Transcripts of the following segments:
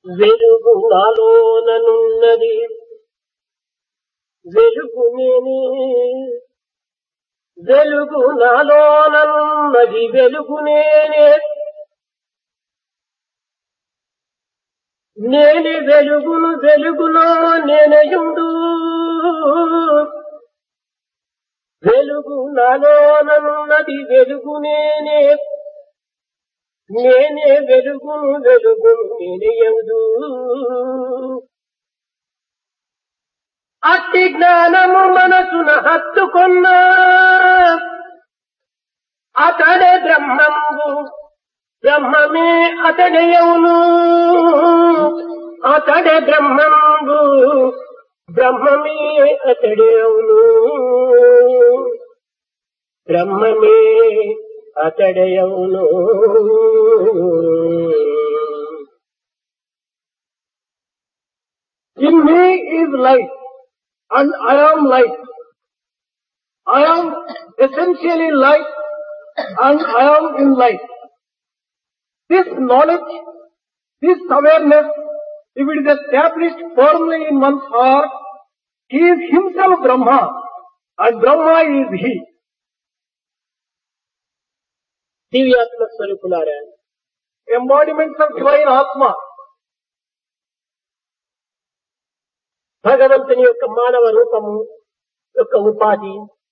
వెలుగు నాలోననున్నది వెలుగు నేనే, వెలుగు నాలోననున్నది వెలుగు నేనే, నేనే వెలుగును వెలుగులో నేనయుండు, వెలుగు నాలోననున్నది వెలుగు నేనే, నేనే వెలుగును వెలుగును నేనయుండు. అట్టి జ్ఞానము మనసున హత్తుకున్న అతడే బ్రహ్మంబు, బ్రహ్మమే అతడేయవును, అతడే బ్రహ్మంబు, బ్రహ్మమే అతడేయవును, బ్రహ్మమే అతడేయవును. In me is light, and I am light. I am essentially light, and I am in light. This knowledge, this awareness, if it is established firmly in one's heart, he is himself Brahma, and Brahma is he. దివ్యాత్మ స్వరూపులారా, Embodiments of divine Atma. భగవంతుని యొక్క మానవ రూపము యొక్క ఉపాధి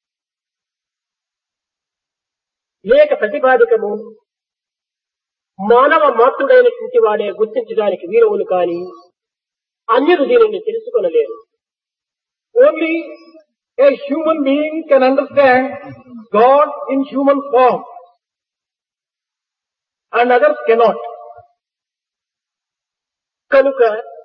లేక ప్రతిపాదికము మానవ మాతృడైనటువంటి వాడే గుర్తించడానికి వీరవులు కాని అన్యులు దీనిని తెలుసుకొనలేరు. Only a human being can understand God in human form, and others cannot. కనుక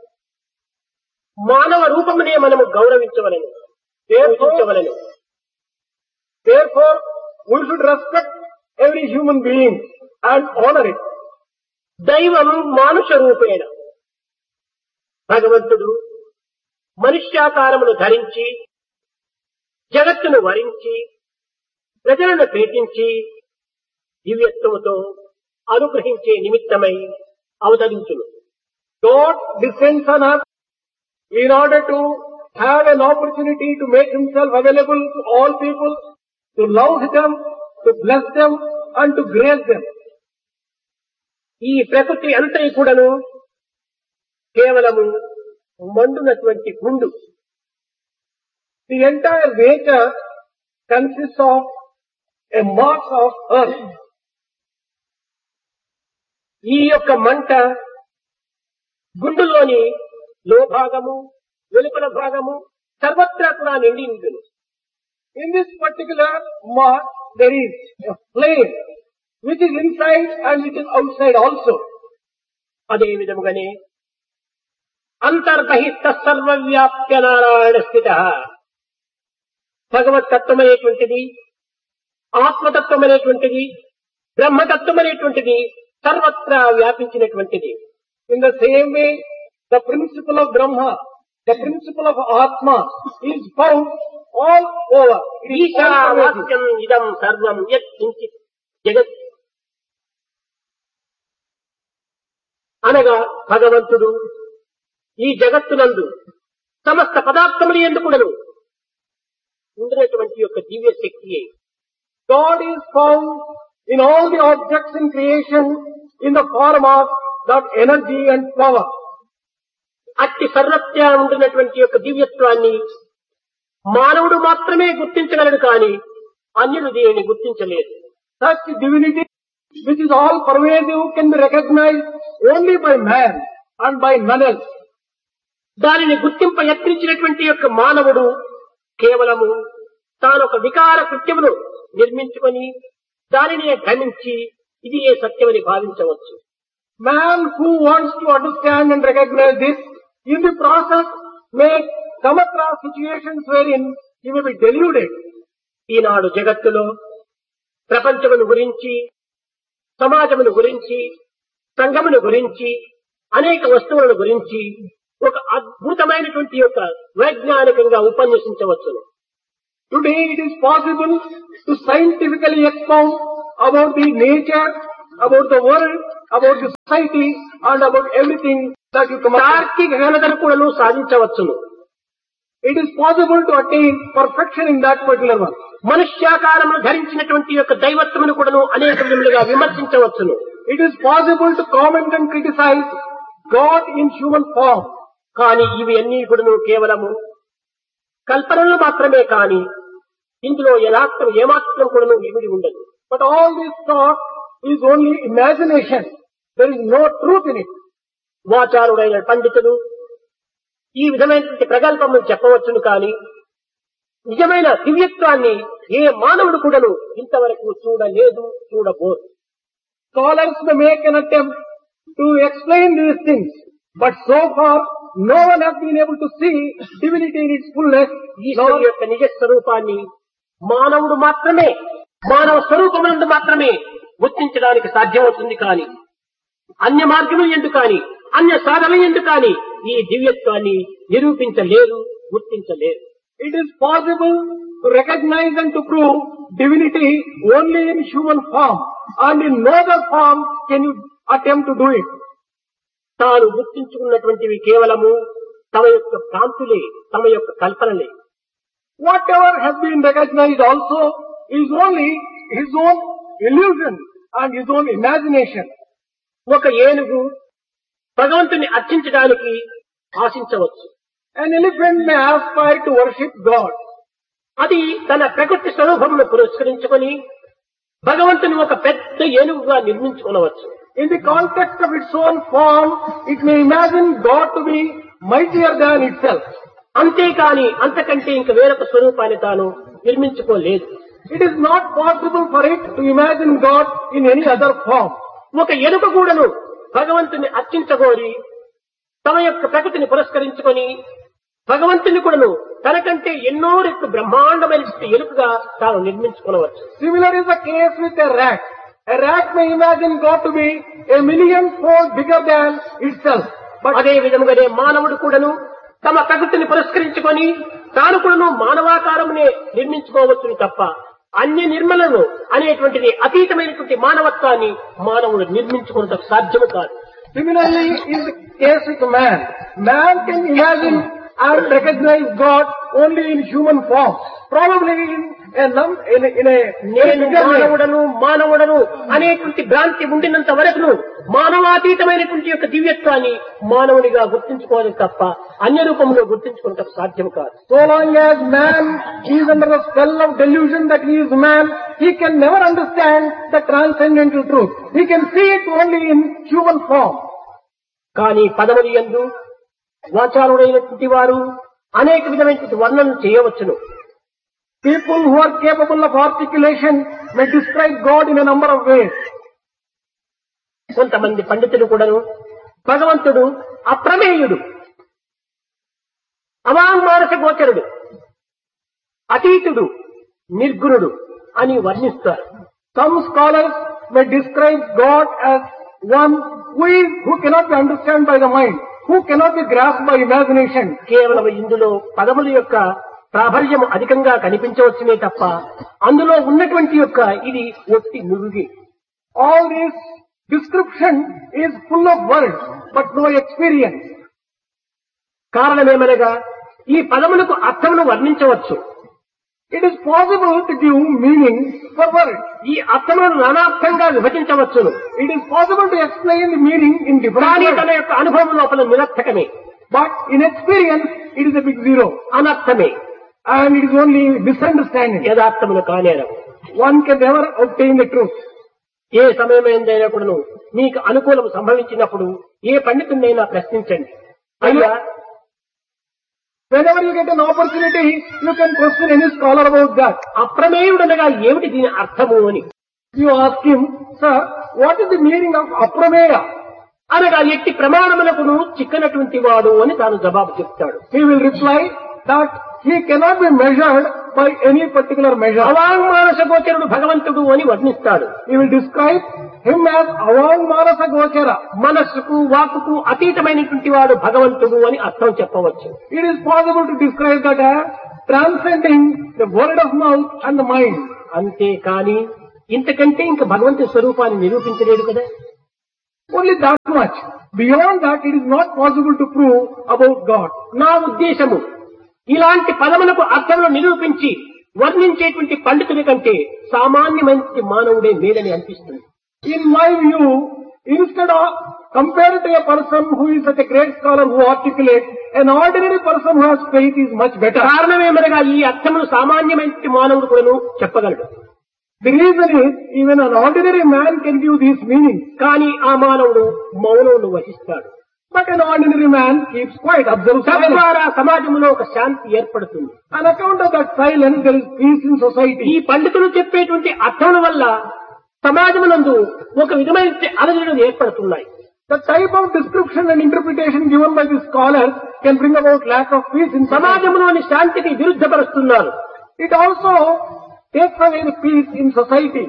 మానవ రూపమునే మనము గౌరవించవలను, పూజించవలను. Therefore, we should respect every human being and honor it. దైవం మానుష రూపేణ, భగవంతుడు మనుష్యాకారమును ధరించి జగత్తును వరించి ప్రజలను పీఠించి దివ్యత్వముతో అనుగ్రహించే నిమిత్తమై అవతరించును. God descends on earth in order to have an opportunity to make himself available to all people, to love them, to bless them, and to grace them. ఈ ప్రకృతి అంతటి కూడాను కేవలము మండునటువంటి గుండు. The entire nature consists of a mass of earth. ఈ యొక్క మంట గుండులోని లోభాగము వెలుపల భాగము సర్వత్రా కూడా నిండి ఉంటుంది. In this particular mass, there is a flame which is inside and which is outside also. అదే విధముగానే అంతర్బహిష్ట సర్వవ్యాప్య నారాయణ స్థిత, భగవతత్వం అనేటువంటిది, ఆత్మతత్వం అనేటువంటిది, బ్రహ్మతత్వం అనేటువంటిది సర్వత్రా వ్యాపించినటువంటిది. In the same way, the principle of Brahma, the principle of Atma is found all over. ఈశావాస్యం ఇదం సర్వం యత్ కించిత్ జగత్ అనగా భగవంతుడు ఈ జగత్తునందు సమస్త పదార్థములు ఎందుకుడను ఉండినటువంటి యొక్క దివ్య శక్తియే. God is found in all the objects in creation in the form of that energy and power. అట్టి సర్వత్రా ఉండినటువంటి యొక్క దివ్యత్వాన్ని మానవుడు మాత్రమే గుర్తించగలడు కాని అన్యులు దీనిని గుర్తించలేదు. Such divinity which is all pervasive can be recognized only by man and by none else. దానిని గుర్తింప యత్నించినటువంటి యొక్క మానవుడు కేవలము తానొక వికార కృత్యమును నిర్మించుకొని దానిని గమనించి ఇది ఏ సత్యమని భావించవచ్చు. Man who wants to understand and recognize this, in the process may come across situations wherein he may be deluded. ఈనాడు జగత్తులో ప్రపంచమును గురించి, సమాజమును గురించి, సంఘమును గురించి, అనేక వస్తువులను గురించి ఒక అద్భుతమైనటువంటి యొక్క వైజ్ఞానికంగా ఉపన్యసించవచ్చును. Today it is possible to scientifically expound about the nature, about the world, about the society and about everything that you come across. తార్కిక ఘనతను కూడాను సాధించవచ్చును. It is possible to attain perfection in that particular one. మనుష్యాకారమును ధరించినటువంటి యొక్క దైవత్వమును కూడాను అనేక విధములుగా విమర్శించవచ్చును. It is possible to comment and criticize God in human form. కానీ ఇవి అన్నీ కూడాను కేవలము కల్పనలు మాత్రమే కాని ఇందులో యథార్థం ఏమాత్రం కూడాను ఇమిడి ఉండదు. But all this thought is only imagination. There is no truth in it. వాచారుడైన పండితుడు ఈ విధమైనటువంటి ప్రగల్భములు చెప్పవచ్చును కానీ నిజమైన దివ్యత్వాన్ని ఏ మానవుడు కూడాను ఇంతవరకు చూడలేదు, చూడబోదు. Scholars may make an attempt to explain these things, but so far no one has been able to see divinity in its fullness. ఈశ్వరుని యొక్క నిజ స్వరూపాన్ని మానవుడు మాత్రమే, మానవ స్వరూపమునందు మాత్రమే గుర్తించడానికి సాధ్యమవుతుంది కానీ అన్య మార్గములు ఎందుకు కానీ అన్య సాధనలు ఎందుకు కానీ ఈ దివ్యత్వాన్ని నిరూపించలేరు, గుర్తించలేరు. It is possible to recognize and to prove divinity only in human form, and in no other form can you attempt to do it. తాను గుర్తించుకున్నటువంటివి కేవలము తమ యొక్క భ్రాంతులే, తమ యొక్క కల్పనలే. Whatever has been recognized also is only his own illusion and his own imagination. ఒక ఏనుగు భగవంతుని అర్చించడానికి ఆశించవచ్చు. An elephant may aspire to worship God. అది తన ప్రకృతి స్వరూపమును పురస్కరించుకొని భగవంతుని ఒక పెద్ద ఏనుగుగా నిర్మించుకోవచ్చు. In the context of its own form, it may imagine God to be mightier than itself. అంతేకాని అంతకంటే ఇంక వేరొక స్వరూపాన్ని తాను నిర్మించుకోలేదు. It is not possible for it to imagine God in any other form. ఒక ఎలుక కూడాను భగవంతుని అర్చించగోరి తమ యొక్క ప్రకృతిని పురస్కరించుకొని భగవంతుని కూడాను తనకంటే ఎన్నో రెట్లు బ్రహ్మాండమైన ఎలుకగా తాను నిర్మించుకోవచ్చు. Similar is the case with a rat. A rat may imagine God to be a million-fold bigger than itself. అదే విధముగానే మానవుడు కూడాను తమ ప్రకృతిని పురస్కరించుకొని తాను కూడాను మానవాకారమునే నిర్మించుకోవచ్చును తప్ప అన్య నిర్మలను అనేటువంటిది అతీతమైనటువంటి మానవత్వాన్ని మానవుడు నిర్మించుకోవడం సాధ్యము కాదు. Similarly is the case with man. Man can imagine and recognize God only in human form. Probably నేను మానవుడను అనేటువంటి భ్రాంతి ఉండినంత వరకు మానవాతీతమైనటువంటి యొక్క దివ్యత్వాన్ని మానవుడిగా గుర్తించుకోవాలి తప్ప అన్య రూపంలో గుర్తించుకోవడం సాధ్యం కాదు. So long as man is under the spell of delusion that he is man, he can never understand the transcendental truth. He can see it only in human form. కానీ పదములు యందు వాచారుడైనటువంటి వారు అనేక విధమైనటువంటి వర్ణన చేయవచ్చును. People who are capable of articulation may describe God in a number of ways. కొంతమంది పండితులు కూడాను భగవంతుడు అప్రమేయుడు, అవాంగ్మానస గోచరుడు, అతీతుడు, నిర్గుణుడు అని వర్ణిస్తారు. Some scholars may describe God as one who cannot be understood by the mind, who cannot be grasped by imagination. కేవలం ఇందులో పదముల యొక్క ప్రాబల్యం అధికంగా కనిపించవచ్చునే తప్ప అందులో ఉన్నటువంటి యొక్క ఇది ఒట్టి నురుగి. All this description is full of words but no experience. కారణమేమనగా ఈ పదములకు అర్థమును వర్ణించవచ్చు. It is possible to give meaning for words. ఈ అర్థములను నానార్థంగా విభజించవచ్చును. It is possible to explain the meaning in different కానీ words. తన యొక్క అనుభవం లోపల నిరర్థకమే. But in experience, it is a big zero. అనర్థమే. And it is only misunderstanding. యథార్థములు కానేరవు. One can never obtain the truth. ఏ సమయమైందైనా కూడాను మీకు అనుకూలం సంభవించినప్పుడు ఏ పండితుడినైనా ప్రశ్నించండి. అయ్యా, Whenever you get an opportunity, you can question any scholar about that. అప్రమేయుడనగా ఏమిటి దీని అర్థము అని You ask him, sir, what is the meaning of aprameya? అనగా ఎట్టి ప్రమాణములకును చిక్కనటువంటి వాడు అని తాను జవాబు చెప్తాడు. He will reply that he cannot be measured by any particular measure. అవాంగ్మానస గోచరుడు భగవంతుడు అని వర్ణిస్తాడు. He will describe him as avangmanasa gochara. మనస్సుకు వాక్కుకు అతీతమైనటువంటి వాడు భగవంతుడు అని అర్థం చెప్పవచ్చు. It is possible to describe that as transcending the word of mouth and the mind. అంతేకాని ఇంతకంటే ఇంకా భగవంతుడి స్వరూపాన్ని నిరూపించలేడు కదా. Only that much. Beyond that, it is not possible to prove about God. నా ఉద్దేశము ఇలాంటి పదములకు అర్థములు నిరూపించి వర్ణించేటువంటి పండితుడి కంటే సామాన్యమైన మానవుడే మేలని అనిపిస్తుంది. In my view, instead of compared to a person who is such a great scholar who articulates, an ordinary person who has faith is much better. కారణమేమనగా ఈ అర్థములు సామాన్యమైన మానవుడు కూడాను చెప్పగలడు. The reason is, even an ordinary man can give these meanings. కానీ ఆ మానవుడు మౌనమును వహిస్తాడు. But an ordinary man keeps quiet, observes silence. తద్వారా సమాజంలో ఒక శాంతి ఏర్పడుతుంది. On account of that silence, there is peace in society. ఈ పండితులు చెప్పేటువంటి అర్థముల వల్ల సమాజమునందు ఒక విధమైన అలజడులు ఏర్పడుతున్నాయి. The type of description and interpretation given by the scholars can bring about lack of peace in society. సమాజంలోని శాంతికి విరుద్ధపరుస్తున్నారు. It also takes away the peace in society.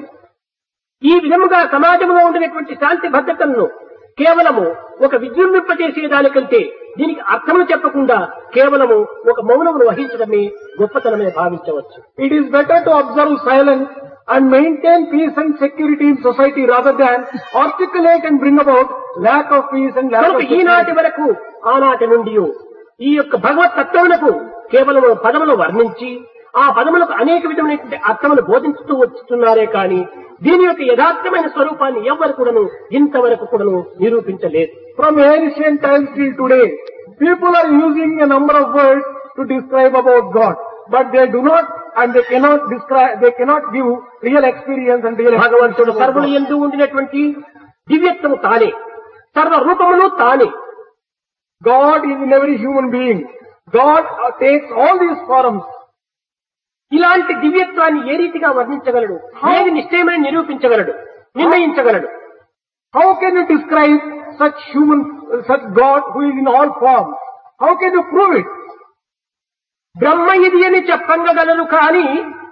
ఈ విధముగా సమాజంలో ఉండినటువంటి శాంతి భద్రతలను కేవలము ఒక విజృంభింపజేసేదానికంటే దీనికి అర్థములు చెప్పకుండా కేవలము ఒక మౌనమును వహించడమే గొప్పతనమే భావించవచ్చు. It is better to observe silence and maintain peace and security in society rather than articulate and bring about lack of peace and lack of security. ఈనాటి వరకు ఆనాటి నుండి ఈ యొక్క భగవత్ తత్వమునకు కేవలం పదములు వర్ణించి ఆ పదములకు అనేక విధమైనటువంటి అర్థములు బోధించుతూ వస్తున్నారే కానీ దీని యొక్క యథార్థమైన స్వరూపాన్ని ఎవ్వరు కూడాను ఇంతవరకు కూడాను నిరూపించలేదు. From ancient times till today, people are using a number of words to describe about God, but they do not and they cannot describe, they cannot give real experience and real భగవంతుడు సర్వులు యందు ఉండినటువంటి దివ్యత్వము తానే, సర్వ రూపములు తానే. God is in every human being. God takes all these forms. ఇలాంటి దివ్యత్వాన్ని ఏ రీతిగా వర్ణించగలడు? ఏది నిశ్చయమని నిరూపించగలడు, నిర్ణయించగలడు? How can you describe such God who is in all forms? How can you prove it? బ్రహ్మ ఇది అని చెప్పగలరు కానీ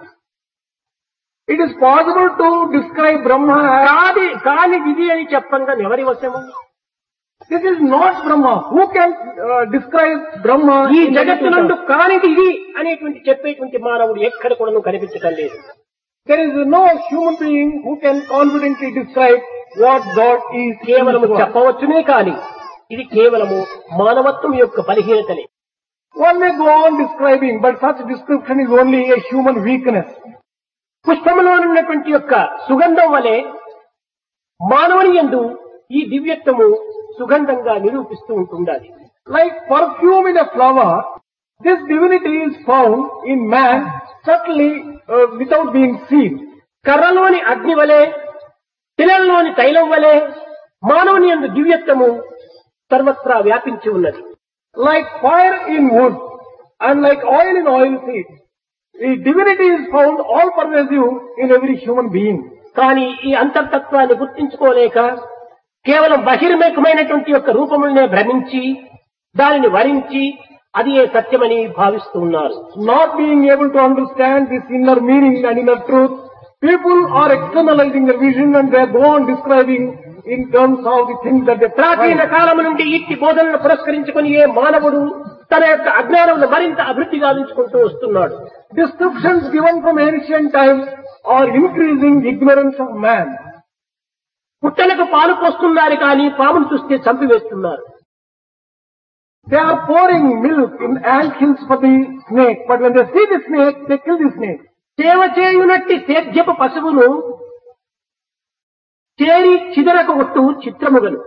it is possible to describe Brahma కాని ఇది అని చెప్పంగా ఎవరి వశము? This is not Brahma. Who can describe Brahma? ఈ జగత్తునందు కానిది ఇది అనేటువంటి చెప్పేటువంటి మానవుడు ఎక్కడ కూడా కనిపించడం లేదు. There is no human being who can confidently describe what God is. కేవలము చెప్పవచ్చునే కానీ ఇది కేవలము మానవత్వం యొక్క బలహీనతనే. One may go on describing, but such description is only a human weakness. పుష్పములో ఉన్నటువంటి యొక్క సుగంధం వలె మానవుని యందు ఈ దివ్యత్వము సుగంధంగా నిరూపిస్తూ ఉంటుండాలి. Like perfume in a flower, this divinity is found in man subtly without being seen. కర్రలోని అగ్ని వలె, తిలలోని తైలం వలె మానవుని యందు దివ్యత్వము సర్వత్రా వ్యాపించి ఉన్నది. Like fire in wood and like oil in oilseed, the divinity is found all pervasive in every human being. కానీ ఈ అంతర్తత్వాన్ని గుర్తించుకోలేక కేవలం బహిర్ముఖమైనటువంటి యొక్క రూపములనే భ్రమించి దానిని వరించి అది ఏ సత్యమని భావిస్తూ ఉన్నారు. Not being able to understand this inner meaning and inner truth, people are externalizing their vision and they go on describing in terms of the things that they ప్రాచీన కాలం నుండి ఇట్టి బోధనను పురస్కరించుకుని ఏ మానవుడు తన యొక్క అజ్ఞానమును మరింత అభివృద్ధి గావించుకుంటూ వస్తున్నాడు. Descriptions given from ancient times are increasing ignorance of man. పుట్టలకు పాలు పోస్తున్నారు కానీ పామును చూస్తే చంపివేస్తున్నారు. They are pouring milk in ant hills for the snake, but when they see the snake, they kill the snake. సేవ చేయునట్టి సేద్యపు పశువును చేరి చిదరకొట్టు చిత్రముగను.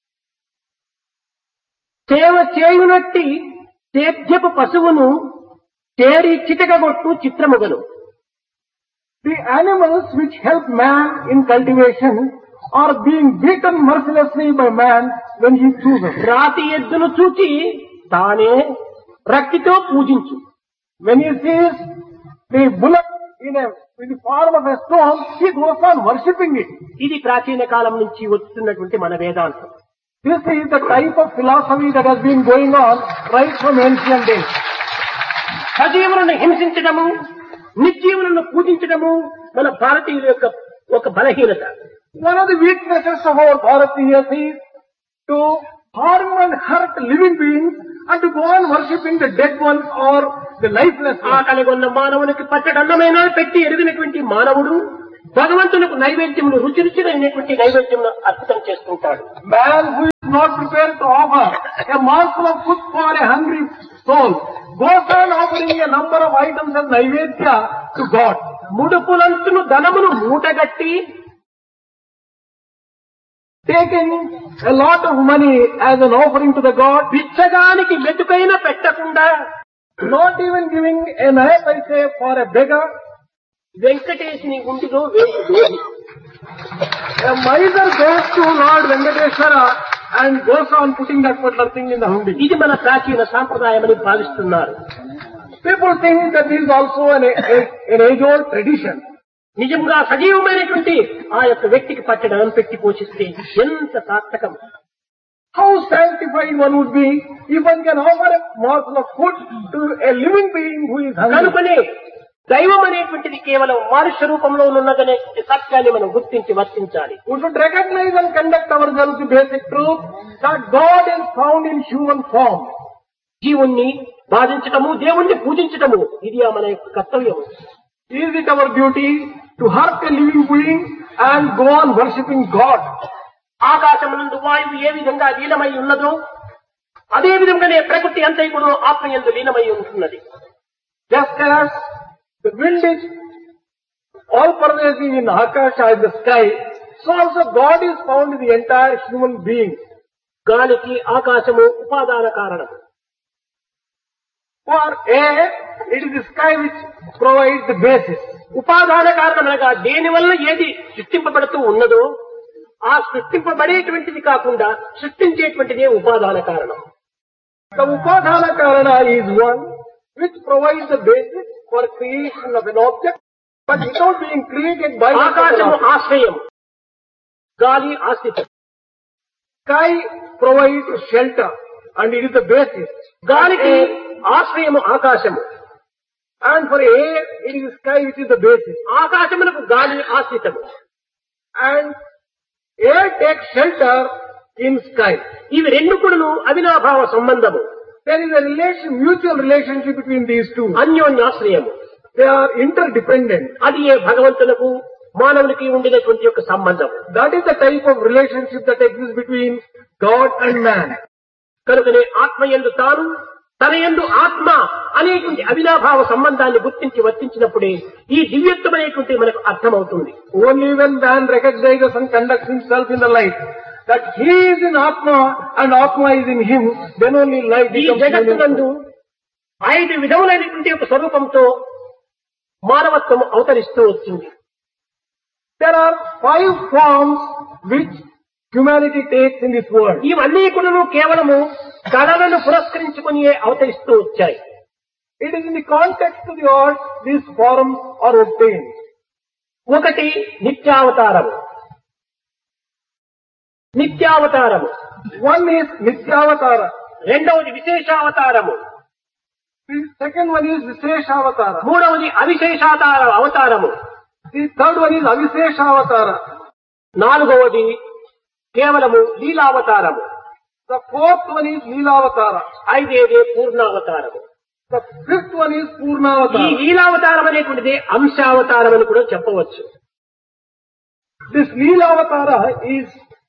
సేవ చేయునట్టి సేద్యపు పశువును చేరి చితకగొట్టు చిత్రముగను. The animals which help man in cultivation are being beaten mercilessly by man when he chooses. రాతి ఎద్దును చూచి తానే రక్తితో పూజించు. When he sees the bullock in the form of a stone, he goes on worshipping it. ఇది ప్రాచీన కాలం నుంచి వస్తున్నటువంటి మన వేదాంతం. This is the type of philosophy that has been going on right from ancient days. సజీవులను హింసించడము, నిర్జీవులను పూజించడము మన భారతీయుల యొక్క ఒక బలహీనత. One of the weaknesses of our Bharatiyas is to harm and hurt living beings and to go on worshipping the dead ones or the lifeless ones. ఆకలిగొన్న మానవునికి పట్టడన్నమైనా పెట్టి ఎరిగినటువంటి మానవుడు భగవంతునికి నైవేద్యములు రుచి రుచిమైనటువంటి నైవేద్యమును అర్పితం చేసుకుంటాడు. Man who is not prepared to offer a morsel of food for a hungry soul goes on offering a number of items as naivedya to God. ముడుపులంచును ధనమును మూటగట్టి Taking a lot of money as an offering to the God, బిచ్చగానికి మెతుకైన పెట్టకుండా not even giving a knife, I say, for a beggar. వెంకటేశుని గుండిలో వేసి A miser goes to Lord Venkateshwara and goes on putting that particular thing in the hundi. ఇది మన ప్రాచీన సాంప్రదాయమని భావిస్తున్నారు. People think that this is also an age-old tradition. నిజంగా సజీవమైనటువంటి ఆ యొక్క వ్యక్తికి పట్టడం పెట్టి పోషిస్తే ఎంత సార్థకం. How sanctified one would be if one can offer a morsel of food to a living being who is hungry. కనుకనే దైవం అనేటువంటిది కేవలం మనుష్య రూపంలో ఉన్నదనే సత్యాన్ని మనం గుర్తించి వర్తించాలి. We should recognize and conduct ourselves the basic truth that God is found in human form. జీవుణ్ణి బాధించటము, దేవుణ్ణి పూజించటము ఇది మన యొక్క కర్తవ్యం. Is it our duty to hurt a living being and go on worshipping God? ఆకాశమునందు వాయువు ఏ విధంగా లీనమై ఉన్నదో అదే విధంగానే ప్రకృతి అంతా కూడా ఆత్మయందు లీనమై ఉంటున్నది. Just as the wind is all pervasive in Akasha, in the sky, so also God is found in the entire human being. గాలికి ఆకాశము ఉపాదాన కారణం. For air, it is the sky which provides the basis. ఉపాదాన కారణమనగా దేని వల్ల ఏది సృష్టింపబడుతూ ఉన్నదో ఆ సృష్టింపబడేటువంటిది కాకుండా సృష్టించేటువంటిదే ఉపాదాన కారణం. The Upadana Karana is one which provides the basis for creation of an object, but without being created by ఆకాశము the ఆశ్రయం, గాలి ఆశ్రితం. sky provides shelter and it is the basis. గాలికి ఆశ్రయము ఆకాశము. And for air, it is the sky which is the basis. ఆకాశమునకు గాలి ఆశ్రితము. And air takes shelter in sky. ఇవి రెండు కూడాను అవినాభావ సంబంధము. There is a mutual relationship between these two. అన్యోన్యాశ్రయము. They are interdependent. అది ఏ భగవంతులకు మానవునికి ఉండినటువంటి యొక్క సంబంధం. That is the type of relationship that exists between God and man. కనుకనే ఆత్మయందు తాను, తన యందు ఆత్మ అనేటువంటి అవినాభావ సంబంధాన్ని గుర్తించి వర్తించినప్పుడే ఈ దివ్యత్వమైనటువంటి మనకు అర్థమవుతుంది. Only when man recognizes and conducts himself in the light that he is in Atma and Atma is in him, then only light ఈ becomes జగత్తునందు meaningful. 5 విధములైనటువంటి ఒక స్వరూపంతో మానవత్వం అవతరిస్తూ వచ్చింది. There are 5 forms which humanity takes in this world. ఇవన్నీ కూడా కేవలము కళలను పురస్కరించుకుని అవతరిస్తూ వచ్చాయి. It is in the context of the art these forms are obtained. ఒకటి నిత్యావతారము. నిత్యావతారము. One is Nityavatara. రెండవది విశేషావతారము. The second one is Visheshavatara. మూడవది అవతారము. The third one is Avisheshavatara. నాలుగవది కేవలము లీలావతారము. The fourth one is Leelavatara. ఐదేదే పూర్ణావతారము. The fifth one is ఈ Purnavatara. లీలావతారం అనేటువంటిది అంశావతారం అని కూడా చెప్పవచ్చు. This Leelavatara is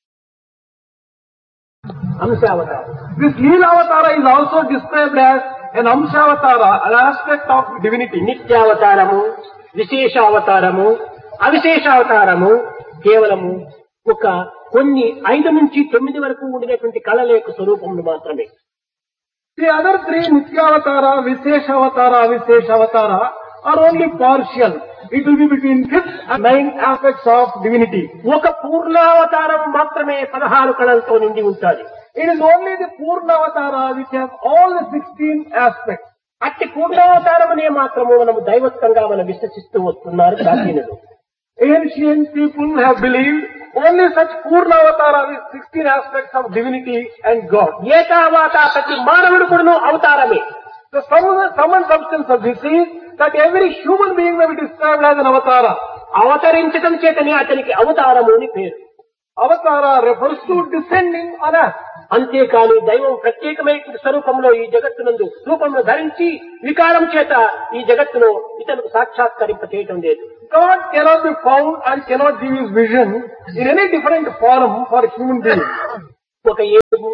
అంశావతారం. This Leelavatara is also described as an Amshavatara, an aspect of divinity. నిత్యావతారము, విశేషావతారము, అవిశేషావతారము కేవలము ఒక కొన్ని 5 నుంచి 9 వరకు ఉండినటువంటి కళల యొక్క స్వరూపములు మాత్రమే. The other 3, Nityavatara, Visheshavatara, Avisheshavatara, are only partial. It will be between 5th and 9th aspects of divinity. ఒక పూర్ణావతారం మాత్రమే 16 కళలతో నిండి ఉంటుంది. It is only the Purnavatara which has all the 16 aspects. అట్టి పూర్ణావతారమనే మాత్రము మనము దైవత్వంగా మనం విశ్వసిస్తూ వస్తున్నారు ప్రాచీనులు. Ancient people have believed only such Purnavatara with 16 aspects of divinity and God. ఏతావాత ప్రతి మానవుడు కూడాను అవతారమే. The sum and substance of this is that every human being may be described as an avatara. అవతరించడం చేతనే అతనికి అవతారము అని పేరు. Avatara refers to descending on us. అంతేకాని దైవం ప్రత్యేకమైన స్వరూపంలో ఈ జగత్తునందు రూపంలో ధరించి వికారం చేత ఈ జగత్తును ఇతనికి సాక్షాత్కరింప చేయటం లేదు. God cannot be found and cannot give his vision in any different form for a human being. ఒక ఏనుగు,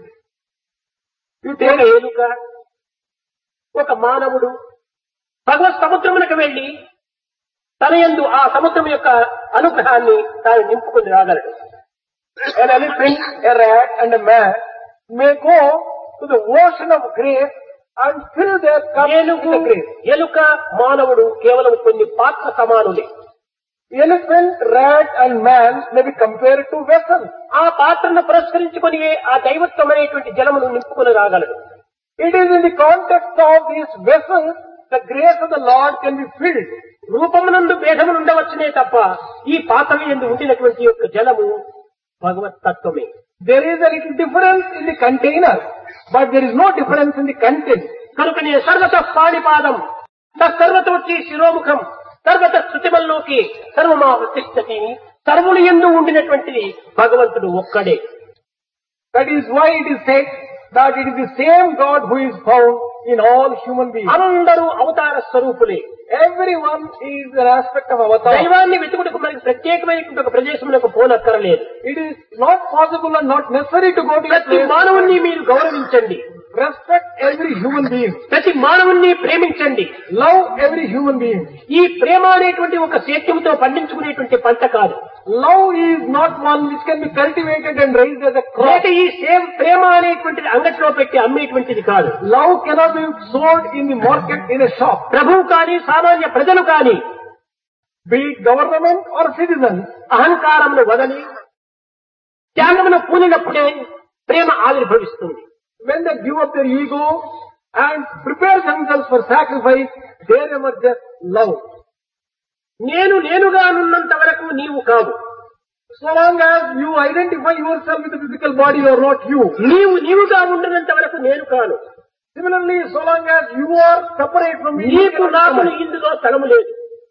ఒక ఏలుక, ఒక మానవుడు భగవత్ సముద్రమునకు వెళ్లి తన యందు ఆ సముద్రం యొక్క అనుగ్రహాన్ని తాను నింపుకొని రాగలడు. An elephant, a rat and a man may go to the ocean of grace and fill their cup with ఏనుగు, the grace. ఎలుక, మానవుడు కేవలం కొన్ని పాత్ర సమానులే. Elephant, rat and man may be compared to vessels. ఆ పాత్రను పురస్కరించుకొని ఆ దైవత్వం అనేటువంటి జలమును నింపుకొని రాగలడు. It is in the context of these vessels the grace of the Lord can be filled. రూపమునందు భేదములు ఉండవచ్చునే తప్ప ఈ పాత్రల యందు ఉండినటువంటి యొక్క జలము భగవత్ తత్వమే. There is a little difference in the container, but there is no difference in the content. కనుకనే సర్వత పాణిపాదం సర్వతోచ్చి శిరోముఖం సర్వత స్థుతిమల్లోకి సర్వమా ప్రతిష్టతి సర్వులు యందు ఉండినటువంటిది భగవంతుడు ఒక్కడే. That is why it is said that it is the same God who is found in all human beings. అందరూ అవతార స్వరూపులే. Everyone is an aspect of avatar. దైవాన్ని వెతుకుటకు మనకి ప్రత్యేకమైనటువంటి ఒక ప్రదేశములకు పోనక్కరలేదు. It is not possible and not necessary to go to a ప్రతి place. మానవుణ్ణి మీరు గౌరవించండి, Respect every human being. ప్రతి మానవుణ్ణి ప్రేమించండి. Love every human being. ఈ ప్రేమ అనేటువంటి ఒక సేద్యంతో పండించుకునేటువంటి పంట కాదు. Love is not one which can be cultivated and raised as a crop. లేక ఈ ప్రేమ అనేటువంటిది అంగట్లో పెట్టి అమ్మేటువంటిది కాదు. Love cannot be sold in the market in a shop. ప్రభువు కానీ సామాన్య ప్రజలు కానీ Be it government or citizens, అహంకారమును వదలి త్యాగమును పూనినప్పుడే ప్రేమ ఆవిర్భవిస్తుంది. when they give up their ego and prepare themselves for sacrifice, there emerges love. నేనుగా ఉన్నంత వరకు నీవు కావు. So long as you identify yourself with the physical body, you are not you. నీవుగా ఉండినంత వరకు నేను కాను. Similarly, so long as you are separate from me, నీకు నాకు ఇందులో స్థలము లేదు.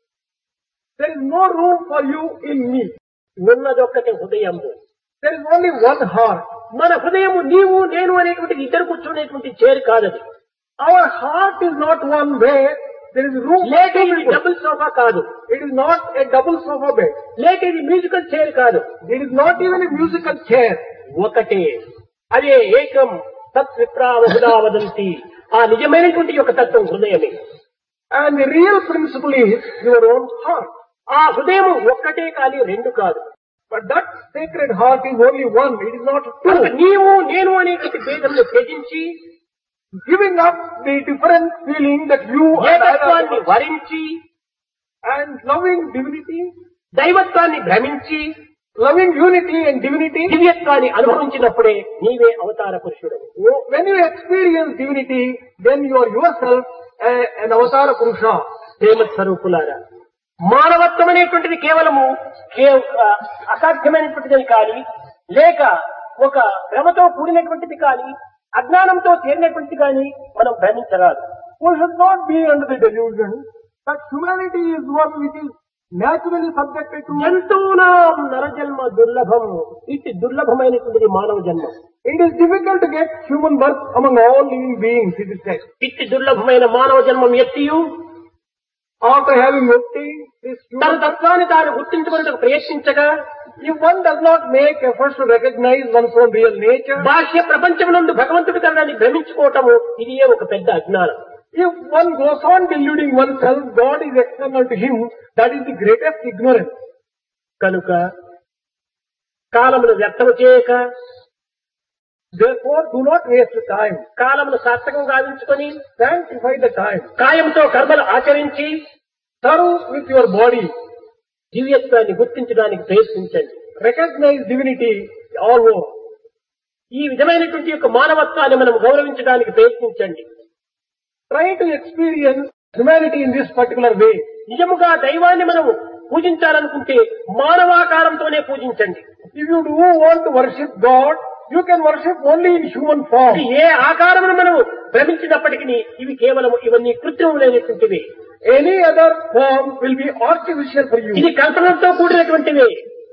there is no room for you in me. ఉన్నదొక్కటి హృదయము. There is only one heart. మన హృదయము నీవు నేను అనేటువంటి ఇద్దరు కూర్చునేటువంటి చేరు కాదది. Our heart is not one where there is room for లేక two ఇది people. డబుల్ సోఫా కాదు. It is not a double sofa bed. లేక ఇది మ్యూజికల్ చైర్ కాదు. It is not even a musical chair. ఒకటే అదే ఏకం తత్ విప్రావహుదా వదంతి. ఆ నిజమైనటువంటి యొక్క తత్వం హృదయమే. And the real principle is your own heart. ఆ హృదయం ఒక్కటే కానీ రెండు కాదు. But that sacred heart is only one. It is not కనుక two. నీవు నేను అనేటువంటి భేదమును త్యజించి Giving up the different feeling that you and ఏకత్వాన్ని I వరించి and loving divinity, దైవత్వాన్ని భ్రమించి loving unity and divinity. దివ్యత్వాన్ని అనుభవించినప్పుడే నీవే అవతార పురుషుడు. When you experience divinity, then you are yourself an avatara purusha. ప్రేమ స్వరూపులారా, మానవత్వం అనేటువంటిది కేవలము అసాధ్యమైనటువంటిది కానీ లేక ఒక భ్రమతో కూడినటువంటిది కానీ అజ్ఞానంతో చేరినటువంటిది కానీ మనం భ్రమించరాదు. We should not be under the delusion that humanity is one which is naturally subjected to. జంతువునాం నరజన్మ దుర్లభం. ఇటు దుర్లభమైనటువంటిది మానవ జన్మ. It is difficult to get human birth among all living beings, it is said. ఇటు దుర్లభమైన మానవ జన్మం ఎత్తియు After having obtained this తన human, తత్వాన్ని తాను గుర్తించుకునేందుకు ప్రయత్నించగా if one does not make efforts to recognize one's own real nature, బాహ్య ప్రపంచమునందు భగవంతుడి కన్నాన్ని భ్రమించుకోవటము ఇది ఒక పెద్ద అజ్ఞానం. if one goes on deluding oneself, God is external to him, that is the greatest ignorance. కనుక కాలమును వ్యర్థము చేయక Therefore, do not waste time. కాలమును సార్థకం గావించుకొని Sanctify the time. కాయంతో కర్మలు ఆచరించి Serve with your body. దివ్యత్వాన్ని గుర్తించడానికి ప్రయత్నించండి. Recognize divinity all over. ఈ విధమైనటువంటి యొక్క మానవత్వాన్ని మనం గౌరవించడానికి ప్రయత్నించండి. Try to experience humanity in this particular way. నిజముగా దైవాన్ని మనం పూజించాలనుకుంటే మానవాకారంతోనే పూజించండి. If you do want to worship God, you can worship only in human form. ఇది ఏ ఆకారమును మనం భ్రమించినప్పటికీ ఇవి కేవలం ఇవన్నీ కృత్రిములైనటువంటివి. Any other form will be artificial for you. ఇది కల్పనలతో కూడినటువంటివి.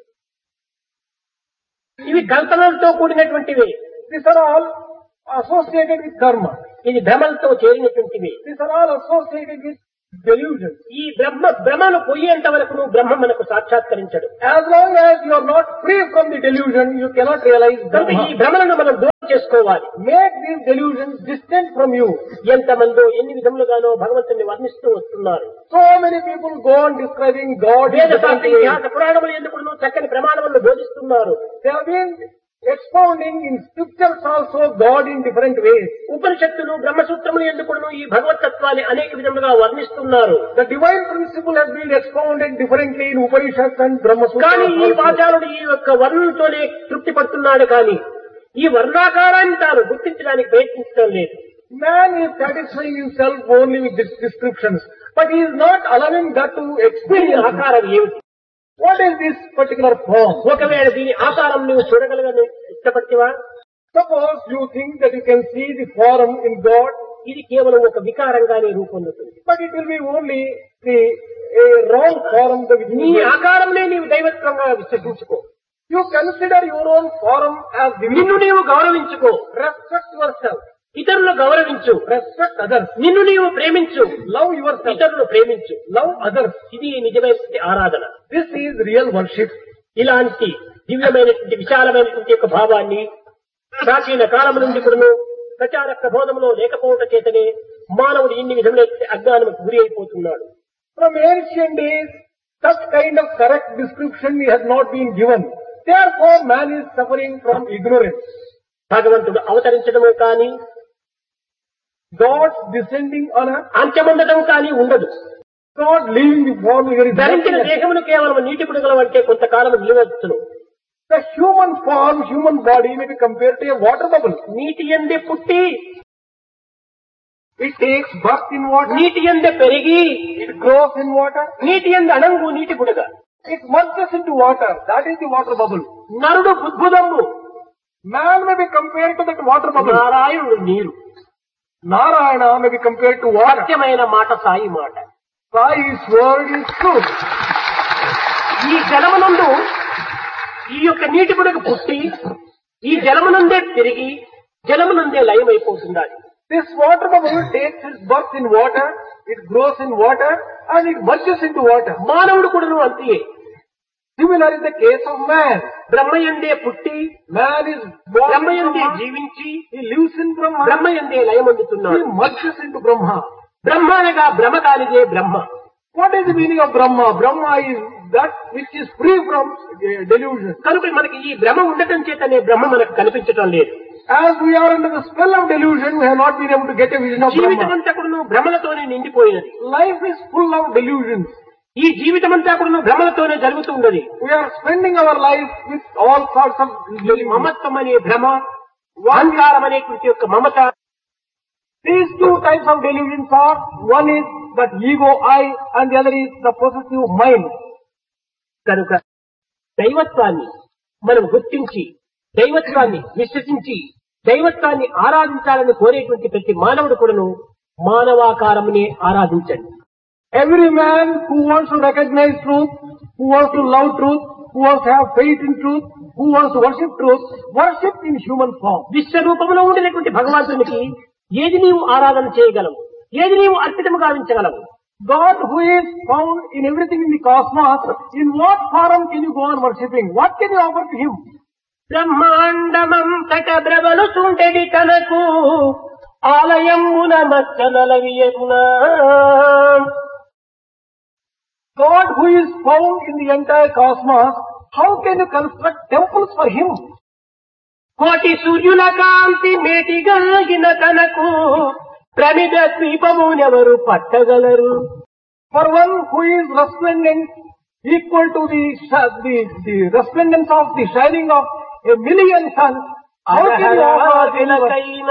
ఇవి కల్పనలతో కూడినటువంటివి. These are all associated with karma. ఇది భ్రమలతో చేరినటువంటివి. These are all associated with delusion. ఈ భ్రమను పోయేంత వరకు నువ్వు బ్రహ్మ మనకు సాక్షాత్కరించడు. As long as you are not free from the delusion, you cannot realize కనుక ఈ Brahma. భ్రమలను మనం దూరం చేసుకోవాలి. Make these delusions distant from you. ఎంతమందో ఎన్ని విధములుగానో భగవంతుని వర్ణిస్తూ వస్తున్నారు. So many people go on describing God in వేద different శాస్త్ర ways. ఇతిహాస పురాణములు ఎందుకు చక్కని ప్రమాణములను బోధిస్తున్నారు. They have been expounding in scriptures also God in different ways. ఉపనిషత్తులు బ్రహ్మసూత్రములు ఎందుకు ఈ భగవతత్వాన్ని అనేక విధములుగా వర్ణిస్తున్నారు. The divine principle has been expounded differently in Upanishads and Brahma కానీ ఈ Sutras. వాచారుడు ఈ యొక్క వర్ణంతోనే తృప్తి పడుతున్నాడు కానీ ఈ వర్ణాకారాన్ని తాను గుర్తించడానికి ప్రయత్నించడం లేదు. Man is satisfying himself only with these descriptions, but he is not allowing that to దీని experience. ఆకారం ఏమిటి? What is this particular form? ఒకవేళ దీని ఆకారం నువ్వు చూడగలగని ఇష్టపడివా? Suppose you think that you can see the form in God, ఇది కేవలం ఒక వికారంగానే రూపొందుతుంది. but it will be only a wrong form. నీ ఆకారంనే నీవు దైవత్వంగా విశ్వసించుకో. You consider your own form as నిన్ను divine. నీవు గౌరవించుకో. Respect yourself. ఇతరులను గౌరవించు. Respect others. నిన్ను నీవు ప్రేమించు. Love yourself. ఇతరులను ప్రేమించు. Love others. ఇది నిజమైన ఆరాధన. This is real worship. ఇలాంటి దివ్యమైనటువంటి విశాలమైనటువంటి యొక్క భావాన్ని ప్రాచీన కాలం నుండి కూడాను ప్రచార ప్రబోధంలో లేకపోవటం చేతనే మానవుడు ఇన్ని విధముల అజ్ఞానముకు గురి అయిపోతున్నాడు. From ancient days, such kind of correct description has not been given. Therefore, man is suffering from ignorance. భగవంతుడు అవతరించడము కానీ God descending on earth, అంత్యముండటం కానీ ఉండదు. God leaving the form, there is ధరించిన nothing. దేహమును కేవలం నీటి బుడగలు అంటే కొంతకాలం నిలవచ్చును. The human form, human body may be compared to a water bubble. నీటి ఎందే పుట్టి It takes birth in water, నీటి ఎందే పెరిగి it grows in water, నీటి ఎందు అణంగు నీటి బుడగ. it merges into water. That is the water bubble. నరుడు బుద్భుదము, Man may be compared to that water bubble. నారాయణుడు నీరు. Narayana may be compared to water. సత్యమైన మాట సాయి మాట. Sai's word is truth. ఈ జలమునందు ఈ యొక్క నీటి బుడగ పుట్టి ఈ జలమునందే తిరిగి జలమునందే లయమైపోతుండాలి. This water bubble takes its birth in water, it grows in water, and it merges into water. మానవుడు కూడాను అంతే. Similar in the case of man. బ్రహ్మయందే పుట్టి Man is born in బ్రహ్మయందే Brahma, జీవించి he lives in Brahma, బ్రహ్మయందే he లయమందుతున్నాడు. merges into Brahma. బ్రహ్మ అనగా భ్రమ కానిదే బ్రహ్మ. What is the meaning of Brahma? Brahma is that which is free from delusion. కనుక మనకి ఈ భ్రమ ఉండటం చేతనే బ్రహ్మ మనకు కనిపించటం లేదు. As we are under the spell of delusion, we have not been able to get a vision of జీవితం Brahma. అంతా కూడా భ్రమలతోనే నిండిపోయినది. Life is full of delusions. ఈ జీవితం అంతా కూడా భ్రమలతోనే జరుగుతూ ఉన్నది. We are spending our life with all sorts of delusions. మమత్వం అనే భ్రమ, అహంకారం అనేటువంటి యొక్క మమత. These two types of delusions are, one is that ego, I, and the other is the possessive mind. కనుక దైవత్వాన్ని మనం గుర్తించి దైవత్వాన్ని విశ్వసించి దైవత్వాన్ని ఆరాధించాలని కోరేటువంటి ప్రతి మానవుడు కూడాను మానవాకారమునే ఆరాధించండి. Every man who wants to recognize truth, who wants to love truth, who wants to have faith in truth, who wants to worship in human form. విశ్వరూపంలో ఉండినటువంటి భగవంతునికి ఏది నీవు ఆరాధన చేయగలవు, ఏది నీవు అర్పితము గావించగలవు? God who is found in everything in the cosmos, in what form can you go on worshipping? What can you offer to him? బ్రహ్మాండమంతట బ్రవలు చుంటెడి తనకు ఆలయమున మచ్చనలవియగునా. God who is found in the entire cosmos, how can you construct temples for him? కోటి సూర్యుల కాంతి మేటిగలిగిన తనకు ప్రమిద ద్వీపమునెవరు పట్టగలరు? For one who is resplendent, equal to the resplendence of the shining of a million suns, how can you offer anyone?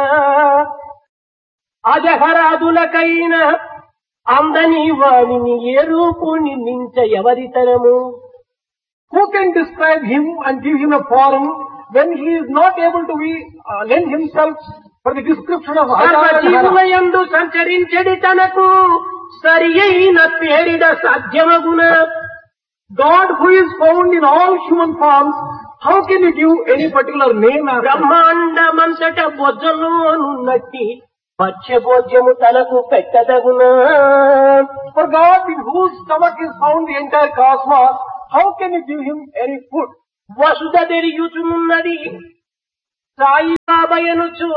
అజహరాదులకైనా అందని వాణిని ఏ రూపుని మించ ఎవరితరము? Who can describe him and give him a form when he is not able to lend himself for the description of జీవులయందు సంచరించడి తనకు సరి అయిన పేరిడ సాధ్యమగున. God who is found in all human forms, how can you give any particular name? బ్రహ్మాండమంతట బొజ్జలోనున్నట్టి భక్ష్యభోజ్యము తనకు పెట్టదగునా. For God, in whose stomach is found the entire cosmos, how can you give him any food? Vasudha తెలియుచున్నది సాయిబాబయనుచు.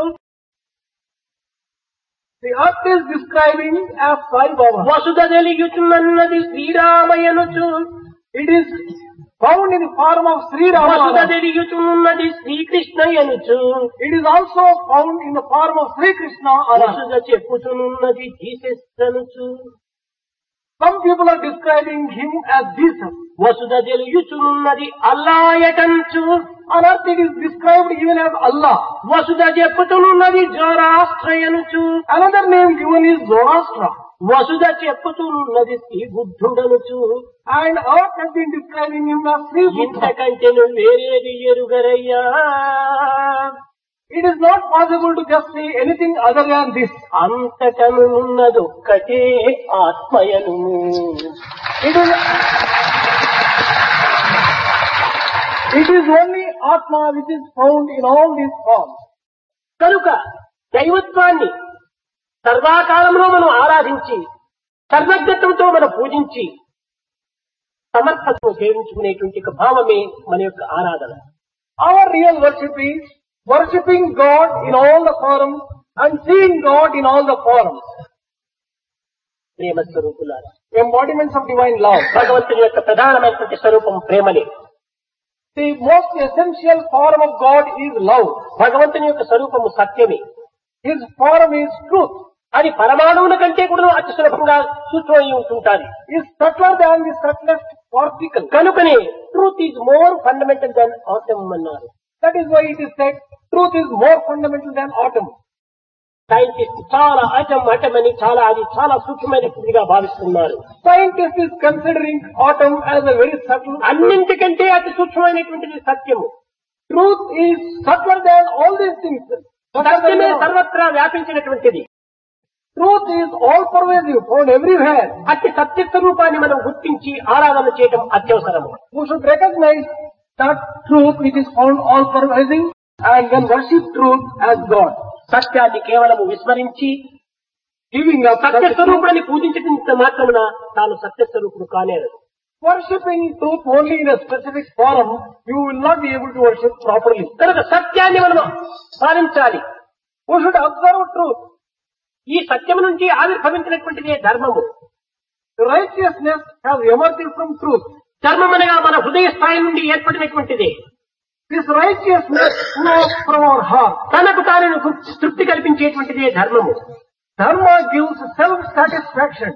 The earth is describing as Sai Baba. Vasudha తెలియుచున్నది శ్రీరామయనుచు. It is found in the form of Sri Vasudha Rama. తెలియుచున్నది శ్రీకృష్ణయనుచు. It is also found in the form of Sri Krishna. వసుధ చెప్పుచున్నది Jesus అనుచు. Some people are describing him as Jesus. Vasudha తెలియుచున్నది అల్లాయటంచు. On earth it is described even as Allah. Vasudha చెప్పుతున్నది జోరాస్ట్రయనుచు. Another name given is Zoroastra. Vasudha చెప్పుతున్నది Shri బుద్ధుడనుచు. And earth has been describing him as Sri Buddha. ఇంతకంటేను వేరేది ఎరుగరయ్యా. It is not possible to just say anything other than this. అంతకను ఉన్నదొక్కటే ఆత్మయను. It is only Atma which is found in all these forms. కనుక దైవత్వాన్ని సర్వాకాలంలో మనం ఆరాధించి సర్వజ్ఞత్వంతో మనం పూజించి సమర్పణను సేవించుకునేటువంటి ఒక భావమే మన యొక్క ఆరాధన. Our real worship is worshipping God in all the forms and seeing God in all the forms. ప్రేమ స్వరూపులారా, Embodiments of divine love. భగవంతుని యొక్క ప్రధానమైనటువంటి స్వరూపం ప్రేమనే. The most essential form of God is love. భగవంతుని యొక్క స్వరూపము సత్యమే. His form is truth. అది పరమాణువుల కంటే కూడా అతి సులభంగా సూక్ష్మమై ఉంటుంటాది. Is subtler than the subtlest particle. కనుకనే truth is more fundamental than atom అన్నారు. That is why it is said truth is more fundamental than atom. Scientist చాలా అటమ్ అని అది చాలా సూక్ష్మమైనదిగా భావిస్తున్నారు. Scientist is considering atom as a very subtle. అన్నింటికంటే అతి సూక్ష్మమైనటువంటిది సత్యము. Truth is subtler than all these things. సత్యమే సర్వత్రా వ్యాపించినటువంటిది. Truth is all pervasive, found everywhere. అతి సత్య స్వరూపాన్ని మనం గుర్తించి ఆరాధన చేయడం అత్యవసరము. We should recognize that truth which is found all pervasive and then worship truth as God. సత్యాన్ని కేవలము విస్మరించి Giving up సత్య స్వరూపాన్ని పూజించడం మాత్రమున తాను సత్య స్వరూపుడు కానేరు. worshipping truth only in a specific form, you will not be able to worship properly. కనుక సత్యాన్ని మనం పాలించాలి. We should observe truth. ఈ సత్యము నుంచి ఆవిర్భవించినటువంటిదే ధర్మము. Righteousness has emerged from truth. ధర్మం అనగా మన హృదయ స్థాయి నుండి ఏర్పడినటువంటిదే. This righteousness flows from our heart. తనకు తాను తృప్తి కల్పించేటువంటిదే ధర్మము. Dharma gives self-satisfaction.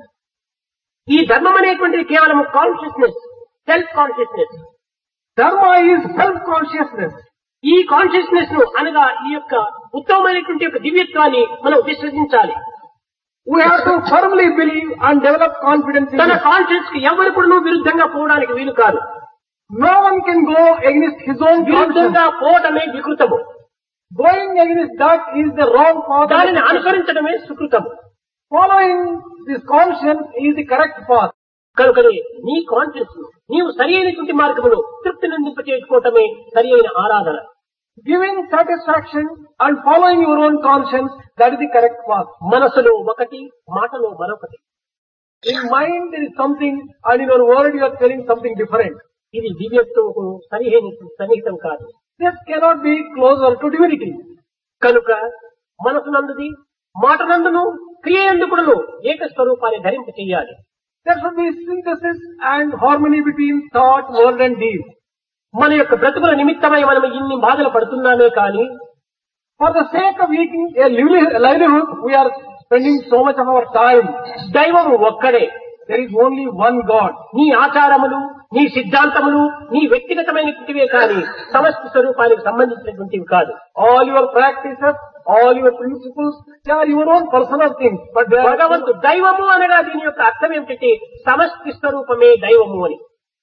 ఈ ధర్మం అనేటువంటిది కేవలం consciousness, self consciousness. Dharma is self-consciousness. ఈ కాన్షియస్నెస్ ను అనగా ఈ యొక్క ఉత్తమమైనటువంటి యొక్క దివ్యత్వాన్ని మనం విశ్వసించాలి. We have to firmly believe and develop confidence in తన it. కాన్షియస్ కి ఎవరు కూడా విరుద్ధంగా పోవడానికి వీలు కాదు. No one can go against his own conscience. విరుద్ధంగా పోవటమే వికృతము. Going against that is the wrong path. దానిని అనుసరించడమే సుకృతము. Following this conscience is the correct path. కనుకనే నీ కాన్షియస్ నీవు సరి అయినటువంటి మార్గమును తృప్తి నిందింపచేసుకోవటమే సరి అయిన ఆరాధన. Giving satisfaction and following your own conscience, that is the correct path. మనసులో ఒకటి, మాటలో మరొకటి. In mind there is something and in your word you are telling something different. ఇది దివ్యత్వము సరిహైన సన్నిహితం కాదు. This cannot be closer to divinity. కనుక మనసునందుది, మాటనందును, క్రియయందుకును ఏక స్వరూపాన్ని ధరింప చెయ్యాలి. There should be synthesis and harmony between thought, word and deed. మన యొక్క బ్రతుకుల నిమిత్తమై మనం ఇన్ని బాధలు పడుతున్నామే కానీ For the sake of making a livelihood, we are spending so much of our time. దైవము ఒక్కడే. There is only one God. నీ ఆచారములు, నీ సిద్ధాంతములు, నీ వ్యక్తిగతమైనటువంటివే కానీ సమష్టి స్వరూపానికి సంబంధించినటువంటివి కాదు. All your practices, all your principles, they are your own personal things. But they are భగవంతుడు దైవము అనగా దీని యొక్క అర్థం ఏమిటంటే సమష్టి స్వరూపమే దైవము అని.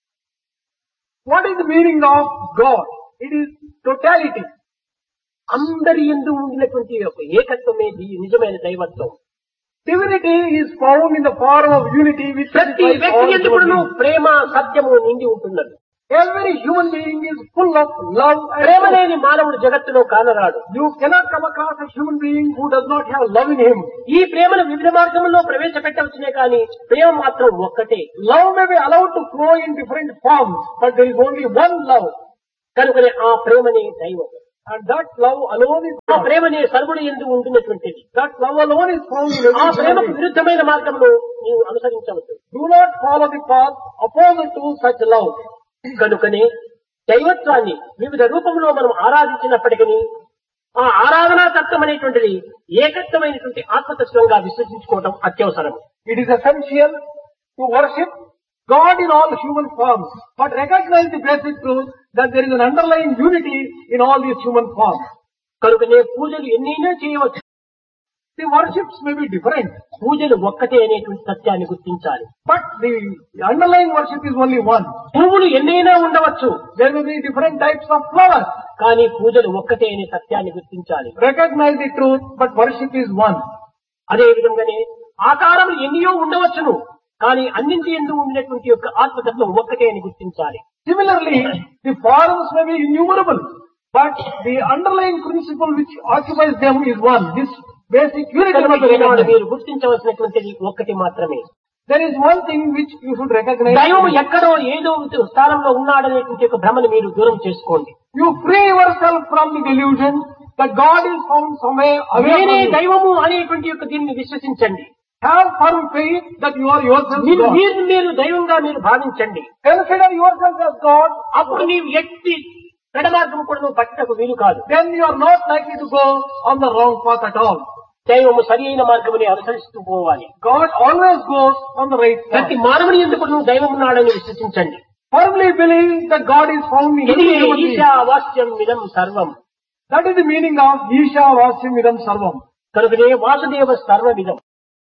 What is the meaning of God? It is totality. అందరి యందు ఉండినటువంటి యొక్క ఏకత్వమే నిజమైన దైవత్వం. Divinity is found in the form of unity which ప్రతి satisfies వ్యక్తి all యందు human కూడాను beings. ప్రేమ, సత్యము నిండి ఉంటున్నది. Every human being is full of love and Prema hope. లేని మానవుడు జగత్తులో కానరాడు. You cannot come across a human being who does not have love in him. ఈ ప్రేమను వివిధ మార్గంలో ప్రవేశపెట్టవచ్చునే కానీ ప్రేమ మాత్రం ఒక్కటే. Love may be allowed to flow in different forms, but there is only one love. కనుకనే ఆ ప్రేమనే దైవం. And that love alone is ఆ God. ప్రేమనే సర్వుడు యందు ఉంటున్నటువంటిది. That love alone is found in ఆ every human ప్రేమకు being. విరుద్ధమైన మార్గంలో నీవు అనుసరించవద్దు. Do not follow the path opposite to such love. కనుకనే దైవత్వాన్ని వివిధ రూపంలో మనం ఆరాధించినప్పటికీ ఆ ఆరాధనా తత్వం అనేటువంటిది ఏకత్వమైనటువంటి ఆత్మతత్వంగా విశ్వసించుకోవడం అత్యవసరం. It is essential to worship God in all human forms, but recognize the basic truth that there is an underlying unity in all these human forms. కనుకనే పూజలు ఎన్నైనా చేయవచ్చు. The worships may be different, పూజలు ఒక్కటే అనేటువంటి సత్యాన్ని గుర్తించాలి. but the underlying worship is only one. పువ్వులు ఎన్నైనా ఉండవచ్చు, There may be different types of flowers. కానీ పూజలు ఒక్కటే అనే సత్యాన్ని గుర్తించాలి. Recognize the truth, but worship is one. అదే విధంగానే ఆకారములు ఎన్నో ఉండవచ్చును, కానీ అన్నింటి ఎందు ఉండినటువంటి యొక్క ఆత్మతత్వం ఒక్కటే అని గుర్తించాలి. Similarly, the forms may be innumerable, but the underlying principle which occupies them is one. This basic unity కనుక must be ఈనాడు recognized. మీరు గుర్తించవలసినటువంటిది ఒక్కటి మాత్రమే. There is one thing which you should recognize. దైవం ఎక్కడో ఏదో స్థానంలో ఉన్నాడనేటువంటి ఒక భ్రమను మీరు దూరం చేసుకోండి. You free yourself from the delusion that God is found somewhere away నేనే from you. దైవము అనేటువంటి యొక్క దీన్ని విశ్వసించండి. Have firm faith that you are yourself మీరు God. మీరు దైవంగా మీరు భావించండి. Consider yourself as God. అప్పుడు నీవు ఎట్టి పెడమార్గం కూడా నువ్వు పట్టకు వీలు కాదు. Then you are not likely to go on the wrong path at all. దైవము సరి అయిన మార్గముని అనుసరిస్తూ పోవాలి. God always goes on the right path. ప్రతి మానవుని ఎందుకు నువ్వు దైవం ఉన్నాడని విశ్వసించండి. Firmly believe that God is found in ఇది every human being. ఈశావాస్యం ఇదం సర్వం. That is the meaning of Isha Vasyam Idam Sarvam. కనుకనే Vasudeva సర్వవిధం.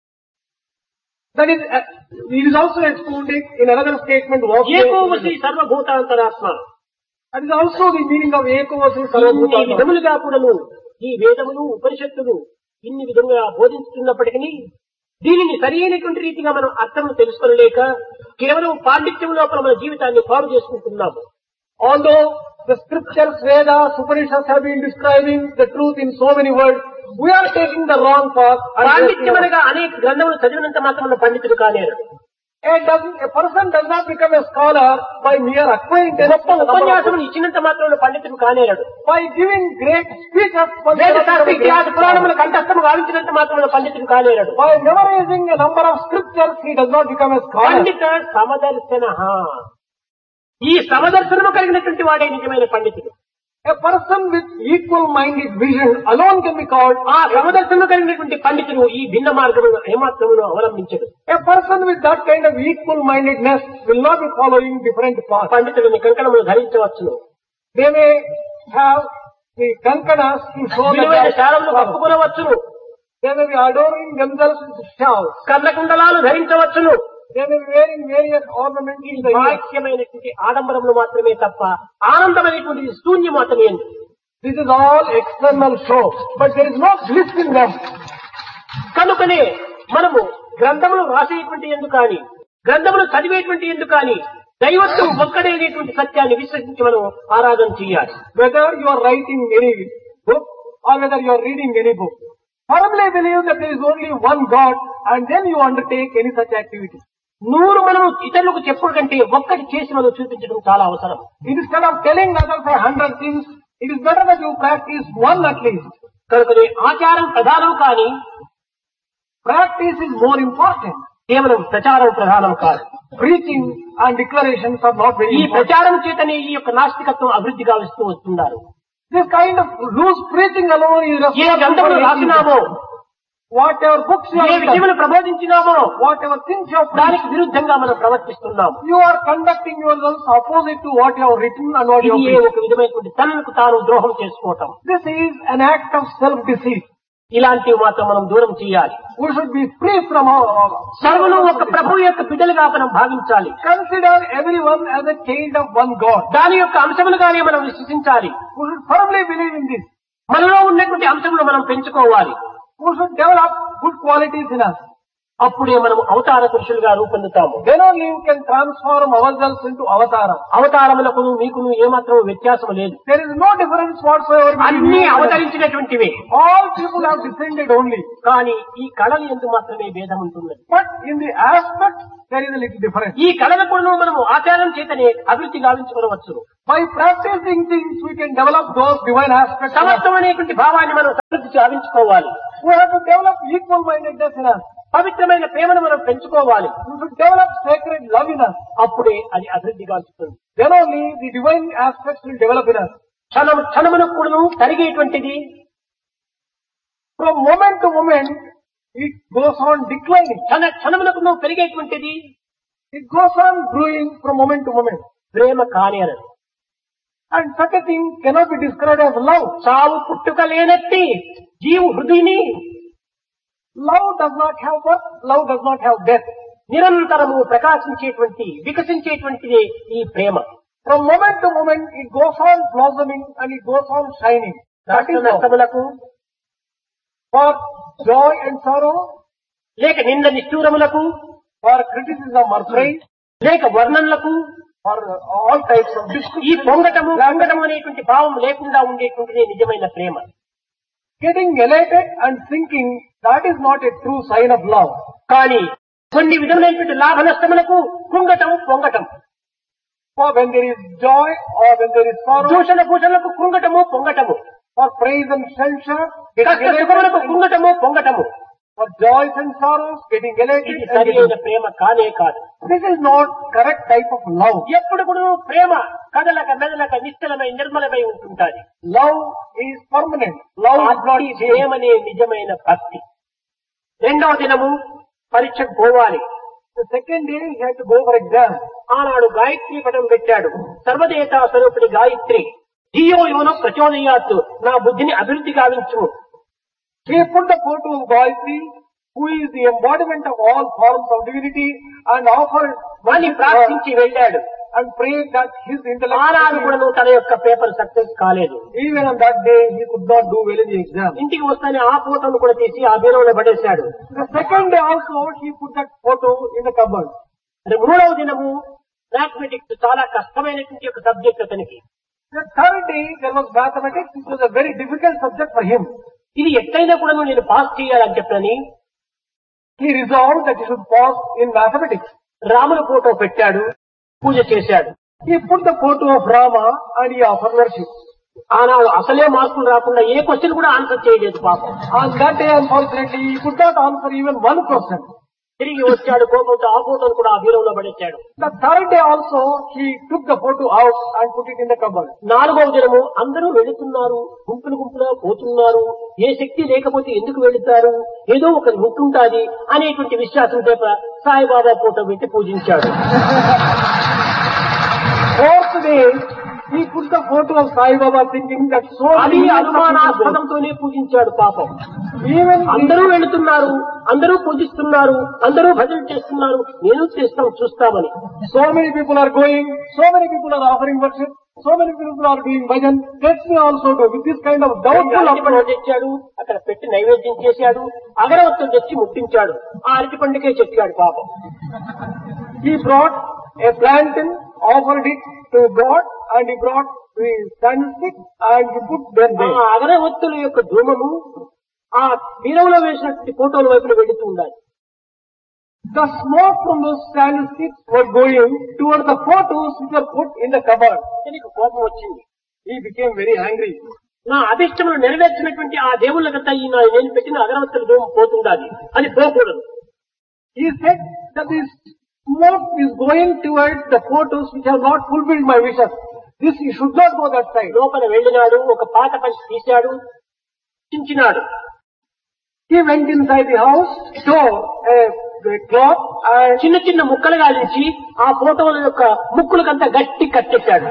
That is, it is also explained in another statement. ఏకోవసి సర్వభూతాంతరాత్మ. That is also the meaning of Ekovasi ఇన్ని Sarvabhuta. విధములుగా కూడాను ఈ వేదములు ఉపనిషత్తులు ఇన్ని విధంగా బోధించుతున్నప్పటికీ దీనిని సరైనటువంటి రీతిగా మనం అర్థం తెలుసుకోలేక కేవలం పాండిత్యం లోపల మన జీవితాన్ని పాడు చేసుకుంటున్నాము. Although the scriptures, Vedas, Upanishads have been describing the truth in so many words, we are taking the wrong path. పాండిత్యం అనగా అనేక గ్రంథములు చదివినంత మాత్రం పండితుడు కానేరు. A person does not become a scholar by mere acquaintance. గొప్ప ఉపన్యాసములు ఇచ్చినంత మాత్రం పండితుడు కానేరడు. By giving great speeches, వేదశాస్త్ర ఇతిహాస పురాణముల కంఠస్థము గావించినంత మాత్రం పండితుడు కానేరడు. by memorizing a number of scriptures, he does not become a scholar. పండిత సమదర్శన. ఈ సమదర్శనము కలిగినటువంటి వాడే నిజమైన పండితుడు. A person with equal-minded vision alone can be called. ఆ సమదర్శనము కలిగినటువంటి పండితుడు ఈ భిన్న మార్గమును ఏమాత్రమును అవలంబించడు. A person with that kind of equal-mindedness will not be following different paths. పండితుడిని కంకణములు ధరించవచ్చును, They may have the kankanas to show విలువైన that శాలములు కప్పుకొనవచ్చును, they may be adorning themselves with shawls. కర్ణకుండలాలు ధరించవచ్చును. They may be wearing various ornaments in the ear. బాహ్యమైనటువంటి ఆడంబరములు మాత్రమే తప్ప ఆనందమైనటువంటి శూన్యం మాత్రమే. This is all external show, but there is no bliss in them. కనుకనే మనము గ్రంథములు రాసేటువంటి ఎందుకు కానీ గ్రంథములు చదివేటువంటి ఎందుకు కానీ దైవత్వం ఒక్కడైనటువంటి సత్యాన్ని విశ్వసించి మనం ఆరాధన చేయాలి. Whether you are writing any book or whether you are reading any book, firmly believe that there is only one God, and then you undertake any such activity. 100 మనము ఇతరులకు చెప్పుడు కంటే ఒక్కటి చేసి మనం చూపించడం చాలా అవసరం. Instead of telling others 100 things, it is better that you practice one at least. కనుకనే ఆచారం ప్రధానం కానీ Practice is more important. కేవలం ప్రచారం ప్రధానం కాదు. Preaching and declarations are not very ఈ important. ప్రచారం చేతనే ఈ యొక్క నాస్తికత్వం అభివృద్ధి గావిస్తూ వస్తున్నారు. This kind of loose preaching alone is A responsible గ్రంథములు for రాసినామో, whatever books you A have done, విషయములు ప్రబోధించినామో whatever things you have దానికి preached, విరుద్ధంగా మనం ప్రవర్తిస్తున్నాం. you are conducting yourselves opposite to what you have written and what you have ఇది preached. ఒక విధమైనటువంటి తనకు తాను ద్రోహం చేసుకోవటం. This is an act of self-deceit. ఇలాంటివి మాత్రం మనం దూరం చేయాలి. We should be free from all. సర్వులు ఒక ప్రభు యొక్క బిడ్డలుగా మనం భావించాలి. Consider everyone as a child of one God. దాని యొక్క అంశములుగానే మనం విశ్వసించాలి. We should firmly believe in this. మనలో ఉన్నటువంటి అంశములు మనం పెంచుకోవాలి. We should develop good qualities in us. అప్పుడే మనం అవతార పురుషులుగా రూపొందుతాము. Then only you can transform ourselves into avatara. అవతారములకు మీకును ఏమాత్రం వ్యత్యాసం లేదు. There is no difference whatsoever between అన్ని you and us. అవతరించినటువంటివే. All people have descended only. కానీ ఈ కళలు ఎందు మాత్రమే భేదం ఉంటున్నది. But in the aspect, there is a little difference. ఈ కళలకు మనము ఆచారం చేతనే అభివృద్ధి గావించుకోవచ్చు. By practicing things, we can develop those divine aspects. సమత్వం అనేటువంటి భావాన్ని మనం అభివృద్ధి గావించుకోవాలి. We have to develop equal-mindedness in us. పవిత్రమైన ప్రేమను మనం పెంచుకోవాలి. We should develop sacred love in us. అప్పుడే అది అభివృద్ధి గావిస్తుంది. Then only the divine aspects will develop in us. క్షణమునకు కూడాను తరిగేటువంటిది. From moment to moment, it goes on declining. క్షణమునకు పెరిగేటువంటిది. It goes on growing from moment to moment. ప్రేమ కాని అనదు. And such a thing cannot be described as love. చావు పుట్టుక లేనట్టి జీవు హృదయని. Love does not have birth. Love does not have death. నిరంతరము ప్రకాశించేటువంటి వికసించేటువంటిదే ఈ ప్రేమ. From moment to moment, it goes on blossoming and it goes on shining. That is love. నష్టములకు, For joy and sorrow, లేక నింద నిష్ఠూరములకు, for criticism or praise, లేక వర్ణనలకు, for all types of ఈ discrimination, పొంగటము అనేటువంటి భావం లేకుండా ఉండేటువంటిదే నిజమైన ప్రేమ. getting elated and sinking, that is not a true sign of love. కానీ కొన్ని విధమైనటువంటి లాభ నష్టములకు కృంగటం పొంగటం, For when there is joy or when there is sorrow, దూషణ భూషణలకు కృంగటము పొంగటము, for praise and censure, కష్ట getting సుఖములకు elated, కృంగటము పొంగటము, for joys and sorrows, getting elated. ఇది And సరైన getting... ప్రేమ కానే కాదు. This is not correct type of love. ఎప్పుడు కూడా ప్రేమ కదలక మెదలక నిశ్చలమై నిర్మలమై ఉంటుంటాది. Love is permanent. Love is not అట్టి change. ప్రేమనే నిజమైన భక్తి. రెండవ దినము పరీక్షకు పోవాలి. The second day he had to go for exam. ఆనాడు గాయత్రి పటం పెట్టాడు. సర్వదేవతా స్వరూపిణి గాయత్రి. ధియో యోనో ప్రచోదయాత్, నా బుద్ధిని అభివృద్ధి గావించు. He put the photo of Gayatri, who is the embodiment of all forms of divinity, and offered అని ప్రార్థించి వెళ్ళాడు. and prayed that his ఆనాడు కూడా intellect. తన యొక్క పేపర్ సక్సెస్ కాలేదు. Even on that day, he could not do well in the exam. ఇంటికి వస్తానే ఆ ఫోటోను కూడా తీసి ఆ బీరువాలో పడేశాడు. The second day also, he put that photo in the cupboard. మరి మూడవ దినము మ్యాథమెటిక్స్ చాలా కష్టమైనటువంటి ఒక సబ్జెక్ట్ అతనికి. The third day, there was mathematics. It was a very difficult subject for him. ఇది ఎట్లయినా కూడా నేను పాస్ చేయాలని చెప్పని He resolved that he should pass in mathematics. రాముల ఫోటో పెట్టాడు, పూజ చేశాడు. He put the photo of Rama and he offered worship. ఆనాడు అసలే మార్కులు రాకుండా ఏ క్వశ్చన్ కూడా ఆన్సర్ చేయలేదు పాపం. On that day, unfortunately, he could not answer even one question. తిరిగి వచ్చాడు కోపంతో, ఆ ఫోటోను కూడా ఆ బీరువాలో పడేశాడు. The third day also, he took the photo out and put it in the cupboard. నాలుగవ దినము అందరూ వెళుతున్నారు, గుంపులుగా పోతున్నారు, ఏ శక్తి లేకపోతే ఎందుకు వెళుతారు, ఏదో ఒక ఉంటుంటాది అనేటువంటి విశ్వాసం చేత సాయిబాబా ఫోటో పెట్టి పూజించాడు. Fourth day, he put the photo of Sai Baba thinking that so అది many అనుమానాస్పదంతోనే పూజించాడు పాపం. even అందరూ వెళుతున్నారు, అందరూ పూజిస్తున్నారు, అందరూ భజన చేస్తున్నారు, నేను చేస్తాం చూస్తామని. so many people are going, so many people are offering worship, so many people are doing bhajan, let me also do. With this kind of doubtful అరటిపండు approach, తెచ్చాడు, అక్కడ పెట్టి నైవేద్యం చేశాడు, అగరవత్తులు తెచ్చి ముట్టించాడు, ఆ అరటిపండుకే చెప్పాడు పాపం. he brought a plantain, offered it to God, and he brought the candlestick and he put them ఆ there. అగరవత్తుల యొక్క ధూమము ఆ బీరంలో వేసినటువంటి ఫోటోల వైపున వెళుతూ ఉండాలి. The smoke from those candlesticks were going toward the photos which were put in the cupboard. నీకు కోపం వచ్చింది. He became very angry. నా అభిష్టములు నెరవేర్చినటువంటి ఆ దేవుళ్ళకంతా ఈ నేను పెట్టిన అగరవత్తుల ధూమం పోతుండాలి, అది పోకూడదు. He said that this smoke is going towards the photos which have not fulfilled my wishes. This you should not go that side. లోపల వెళ్ళినాడు, ఒక పాత పంచి తీశాడు, Chinchinada. He went inside the house, tore a cloth and చిన్న చిన్న ముక్కలు గాలించి ఆ ఫోటోల యొక్క ముక్కులకంతా గట్టి కట్టెట్టాడు.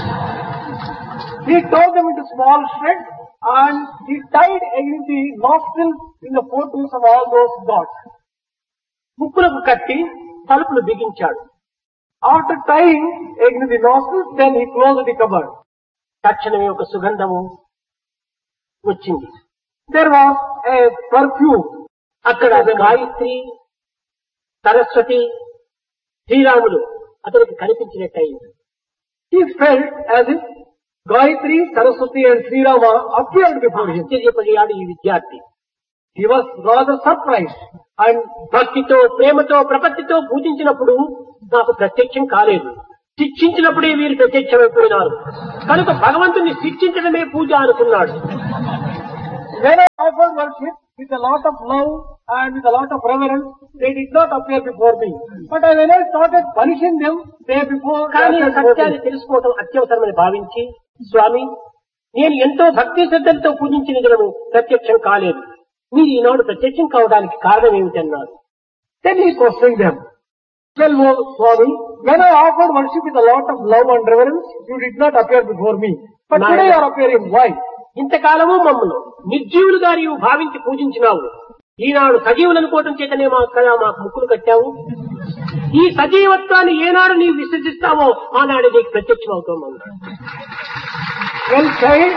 he tore them into small shreds and he tied against the nostrils in the photos of all those gods. ముక్కులకు కట్టి తలుపులు బిగించాడు. After tying against the nostrils, then he closed the cupboard. తక్షణమే ఒక సుగంధము వచ్చింది. There was a perfume. అక్కడ గాయత్రి సరస్వతి, శ్రీరాములు అతనికి కనిపించినట్టయింది. He felt as if Gayatri, Saraswati and Sri Rama appeared before him. ఆశ్చర్యపడియాడు ఈ విద్యార్థి. He was rather surprised and భక్తితో, ప్రేమతో, ప్రపత్తితో పూజించినప్పుడు నాకు ప్రత్యక్షం కాలేదు. శిక్షించినప్పుడే వీరు ప్రత్యక్షమైపోయినారు. కనుక భగవంతుని శిక్షించడమే పూజ అనుకున్నాడు. when I offered worship with a lot of love and with a lot of reverence, they did not appear before me. But when I started punishing them, they before కానీ appeared before సత్యాన్ని me. తెలుసుకోవటం అత్యవసరమని భావించి, స్వామి, నేను ఎంతో భక్తి శ్రద్ధలతో పూజించిన దినము ప్రత్యక్షం కాలేదు. మీరు ఈనాడు ప్రత్యక్షం కావడానికి కారణం ఏమిటన్నారు. Then he questioned them. Well, Swami, when I offered worship with a lot of love and reverence, you did not appear before me. But today you are appearing. Why? ఇంతకాలము మమ్మల్ని నిర్జీవులుగా నీవు భావించి పూజించినావు. ఈనాడు సజీవులు అనుకోవటం చేతనే మాకు ముక్కులు కట్టావు. ఈ సజీవత్వాన్ని ఏనాడు నీవు విసర్జిస్తావో ఆనాడు నీకు ప్రత్యక్షం అవుతాం. Well, child,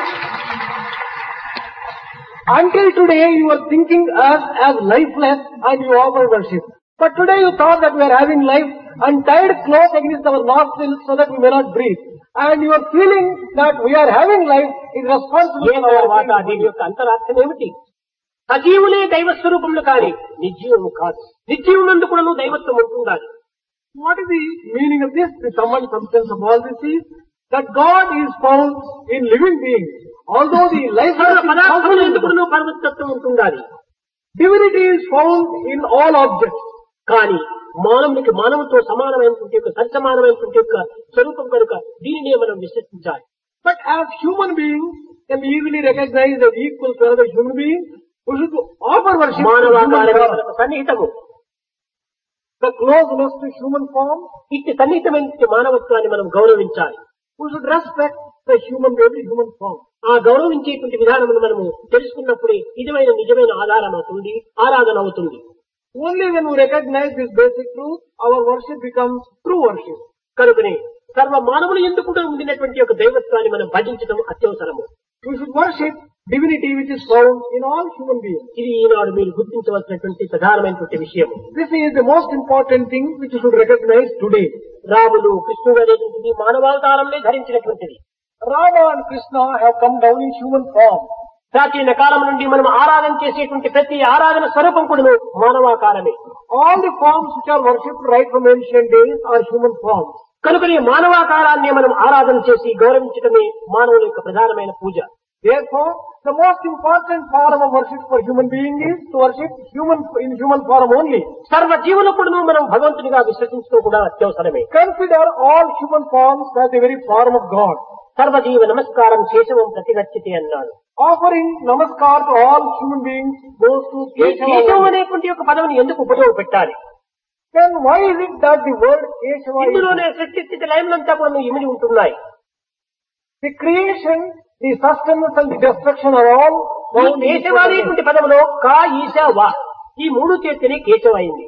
until today you were thinking us as lifeless and you offer worship. But today you thought that we are having life and tied close against our nostrils so that we may not breathe. And you are feeling that we are having life is responsible for our దీని being. యొక్క అంతరార్థం ఏమిటి? సజీవులే దైవ స్వరూపములు కాని నిర్జీవము కాదు. నిర్జీవునందు కూడా దైవత్వం ఉంటుండాలి. What is the meaning of this? The sum and substance of all this is that God is found in living beings. Although the life పదార్థములు ఎందుకు పరమతత్వం ఉంటుండాలి. divinity is found in all objects. కానీ మానవునికి మానవుతో సమానమైనటువంటి యొక్క సరిసమానమైనటువంటి యొక్క స్వరూపం కనుక దీనినే మనం విశ్వసించాలి. But as human beings can be easily recognized as equal to another human being, we should offer worship to human మానవాకారమే form. మనకు సన్నిహితము. The closeness to human form, ఇట్టి సన్నిహితమైన మానవత్వాన్ని మనం గౌరవించాలి. we should respect the human baby, human form. ఆ గౌరవించేటువంటి విధానమును మనము తెలుసుకున్నప్పుడే నిజమైన ఆధారం అవుతుంది, ఆరాధన అవుతుంది. Only when we recognize this basic truth, our worship becomes true worship. కనుకనే సర్వ మానవులు ఎందుకు ఉండినటువంటి యొక్క దైవత్వాన్ని మనం భజించడం అత్యవసరము. We should worship divinity which is found in all human beings. ఇది ఈనాడు మీరు గుర్తించవలసినటువంటి ప్రధానమైనటువంటి విషయము. This is the most important thing which you should recognize today. Ramulu, కృష్ణుడు అనేటువంటిది మానవావతారంలో ధరించినటువంటిది. Rama and Krishna have come down in human form. ప్రాచీన కాలం నుండి మనం ఆరాధన చేసేటువంటి ప్రతి ఆరాధన స్వరూపం కూడా మానవాకారమే. All the forms which are worshipped right from ancient days are human forms. కనుకనే మానవాకారాన్ని మనం ఆరాధన చేసి గౌరవించడమే మానవుల యొక్క ప్రధానమైన పూజ. Therefore, the most important form of worship for human being is to worship in human form only. సర్వ జీవులకుడును మనం భగవంతునిగా విశ్వసించడం కూడా అత్యవసరమే. Consider all human forms as the very form of God. సర్వజీవ నమస్కారం శేషవం ప్రతిగచ్చితే అన్నాడు. Offering namaskar to all human beings goes to ఈ Keshava. కేశవం అనేటువంటి యొక్క పదవిని ఎందుకు ఉపయోగపెట్టాలి? Then why is it that the word Keshava is ఇందులోనే సృష్టి స్థితి లయములంతా కూడా ఇమిడి ఉంటున్నాయి. the creation, the sustenance and the destruction are all ఈ found in కేశవ Keshava. అనేటువంటి పదములో కా, ఈశ, వా ఈ మూడు చేస్తేనే కేశవ అయింది.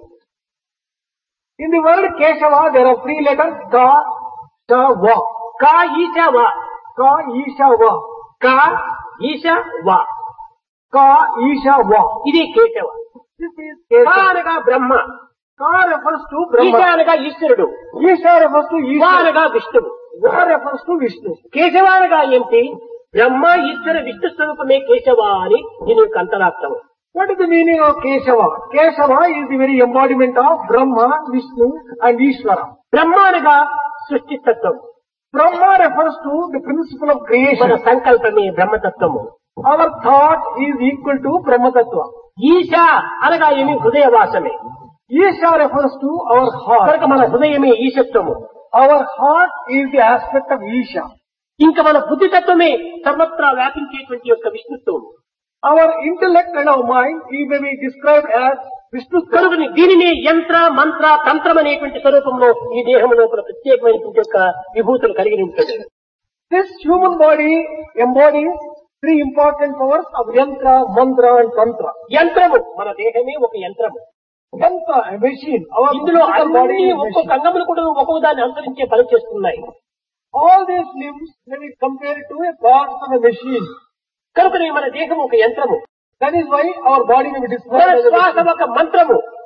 In the word Keshava, there are three letters Ka, Sha, Va. కా, ఈశ, వా. Ka, Isha, Va. కా, ఈశ, వా Ka, Isha, Va. ఇది కేశవ. This is కా Keshava. అనగా బ్రహ్మ, Ka refers to ఈశ Brahma. అనగా ఈశ్వరుడు, Isha refers to వా Isha. అనగా విష్ణువు. Va refers to Vishnu. Keshava అనగా ఏమిటి? బ్రహ్మ, ఈశ్వర, విష్ణు స్వరూపమే కేశవ అని దీని యొక్క అంతరార్థం. What is the meaning of Keshava? Keshava is the very embodiment of Brahma, Vishnu and Ishvara. బ్రహ్మ అనగా సృష్టితత్వం, Brahma refers to the principle of మన creation. సంకల్పమే బ్రహ్మతత్వము. Our thought is equal to Brahma Tattva. ఈశ అనగా ఏమి? హృదయవాసమే. Isha refers to our heart. కనుక మన హృదయమే ఈశత్వము. Our heart is the aspect of Isha. ఇంకా మన బుద్ధితత్వమే సర్వత్రా వ్యాపించేటువంటి యొక్క విష్ణుత్వం. Our intellect and our mind may be described as Vishnu. కనుకని దీనిని యంత్ర, మంత్ర, తంత్రం అనేటువంటి స్వరూపంలో ఈ దేహం లోపల ప్రత్యేకమైనటువంటి యొక్క విభూతులు కలిగి ఉంటుంది. This human body embodies three important powers of Yantra, Mantra and Tantra. యంత్రము, మన దేహమే ఒక యంత్రము. Yantra, a machine. Our ఇందులో physical body అన్ని is a ఒక్కొక్క machine. అంగములు కూడా ఒక్కొక్క దాన్ని అనుసరించే పని చేస్తున్నాయి. All these limbs may be compared to a parts of a machine. కనుకనే మన దేహం ఒక యంత్రము, That is why our body may be మన described as a శ్వాస machine. ఒక మంత్రము.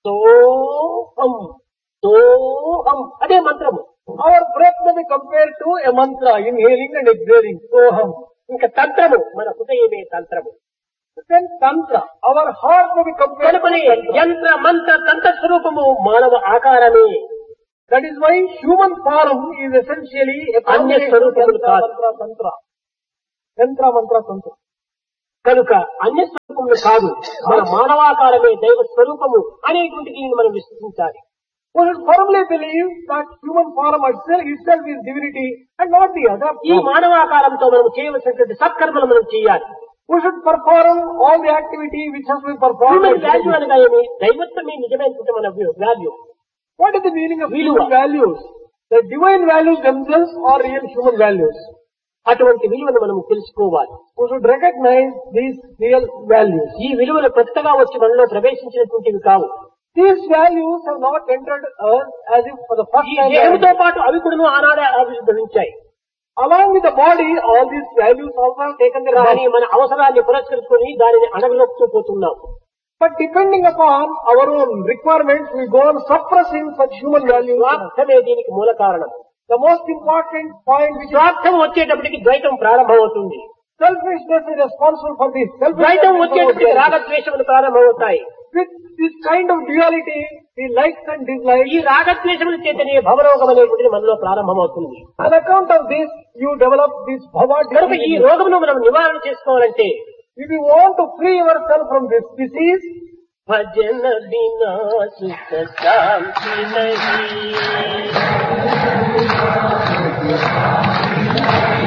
సోహం సోహం అదే మంత్రము. Our breath may be compared to a mantra, inhaling and exhaling. Soham. ఇంకా తంత్రము మన హృదయమే తంత్రము. Then tantra, our heart may be compared to కనుకనే tantra. యంత్ర మంత్ర తంత్ర స్వరూపము మానవ ఆకారమే. That is why human form is essentially a combination of yantra, mantra, tantra. Yantra, mantra, tantra. కనుక అన్య స్వరూపములు కాదు, మన మానవాకారమే దైవ స్వరూపము అనేటువంటి దీనిని మనం విశ్వసించాలి. We should firmly believe that human form itself is divinity and not the other. ఈ మానవాకారంతో మనం చేయవలసినటువంటి సత్కర్మలు మనం చేయాలి. We should perform all the activity which has been performed. Human value అనగా ఏమి? దైవత్వమే నిజమైనటువంటి మన value. What is the meaning of విలువ. human values? The divine values themselves are real human values. అటువంటి విలువను మనం తెలుసుకోవాలి. We should recognize these real values. ఈ విలువలు కొత్తగా వచ్చి మనలో ప్రవేశించినటువంటివి కావు. These values have not entered us as if for the first ఈ time. దేహంతో పాటు అవి కూడా ఆనాడే ఆవిర్భవించాయి. Along with the body, all these values also have taken their కానీ rise. మన అవసరాన్ని పురస్కరించుకొని దానిని అడగలోపుతూ పోతున్నాం. But depending upon our own requirements, we go on suppressing such human values. స్వార్థమే దీనికి మూల కారణం. The most important point which స్వార్థం వచ్చేటప్పటికి ద్వైతం ప్రారంభమవుతుంది. selfishness is responsible for this. ద్వైతం వచ్చేటప్పటికి Selfishness రాగద్వేషములు ప్రారంభమవుతాయి. with this kind of duality, the likes and dislikes. ఈ రాగద్వేషముల చేతనే భవరోగం అనేటువంటిది మనలో ప్రారంభమవుతుంది. On account of this, you develop this bhava కనుక ఈ disease. రోగమును మనం నివారణ చేసుకోవాలంటే If you want to free yourself from this disease, భజన బినా సుఖ శాంతి నహీ.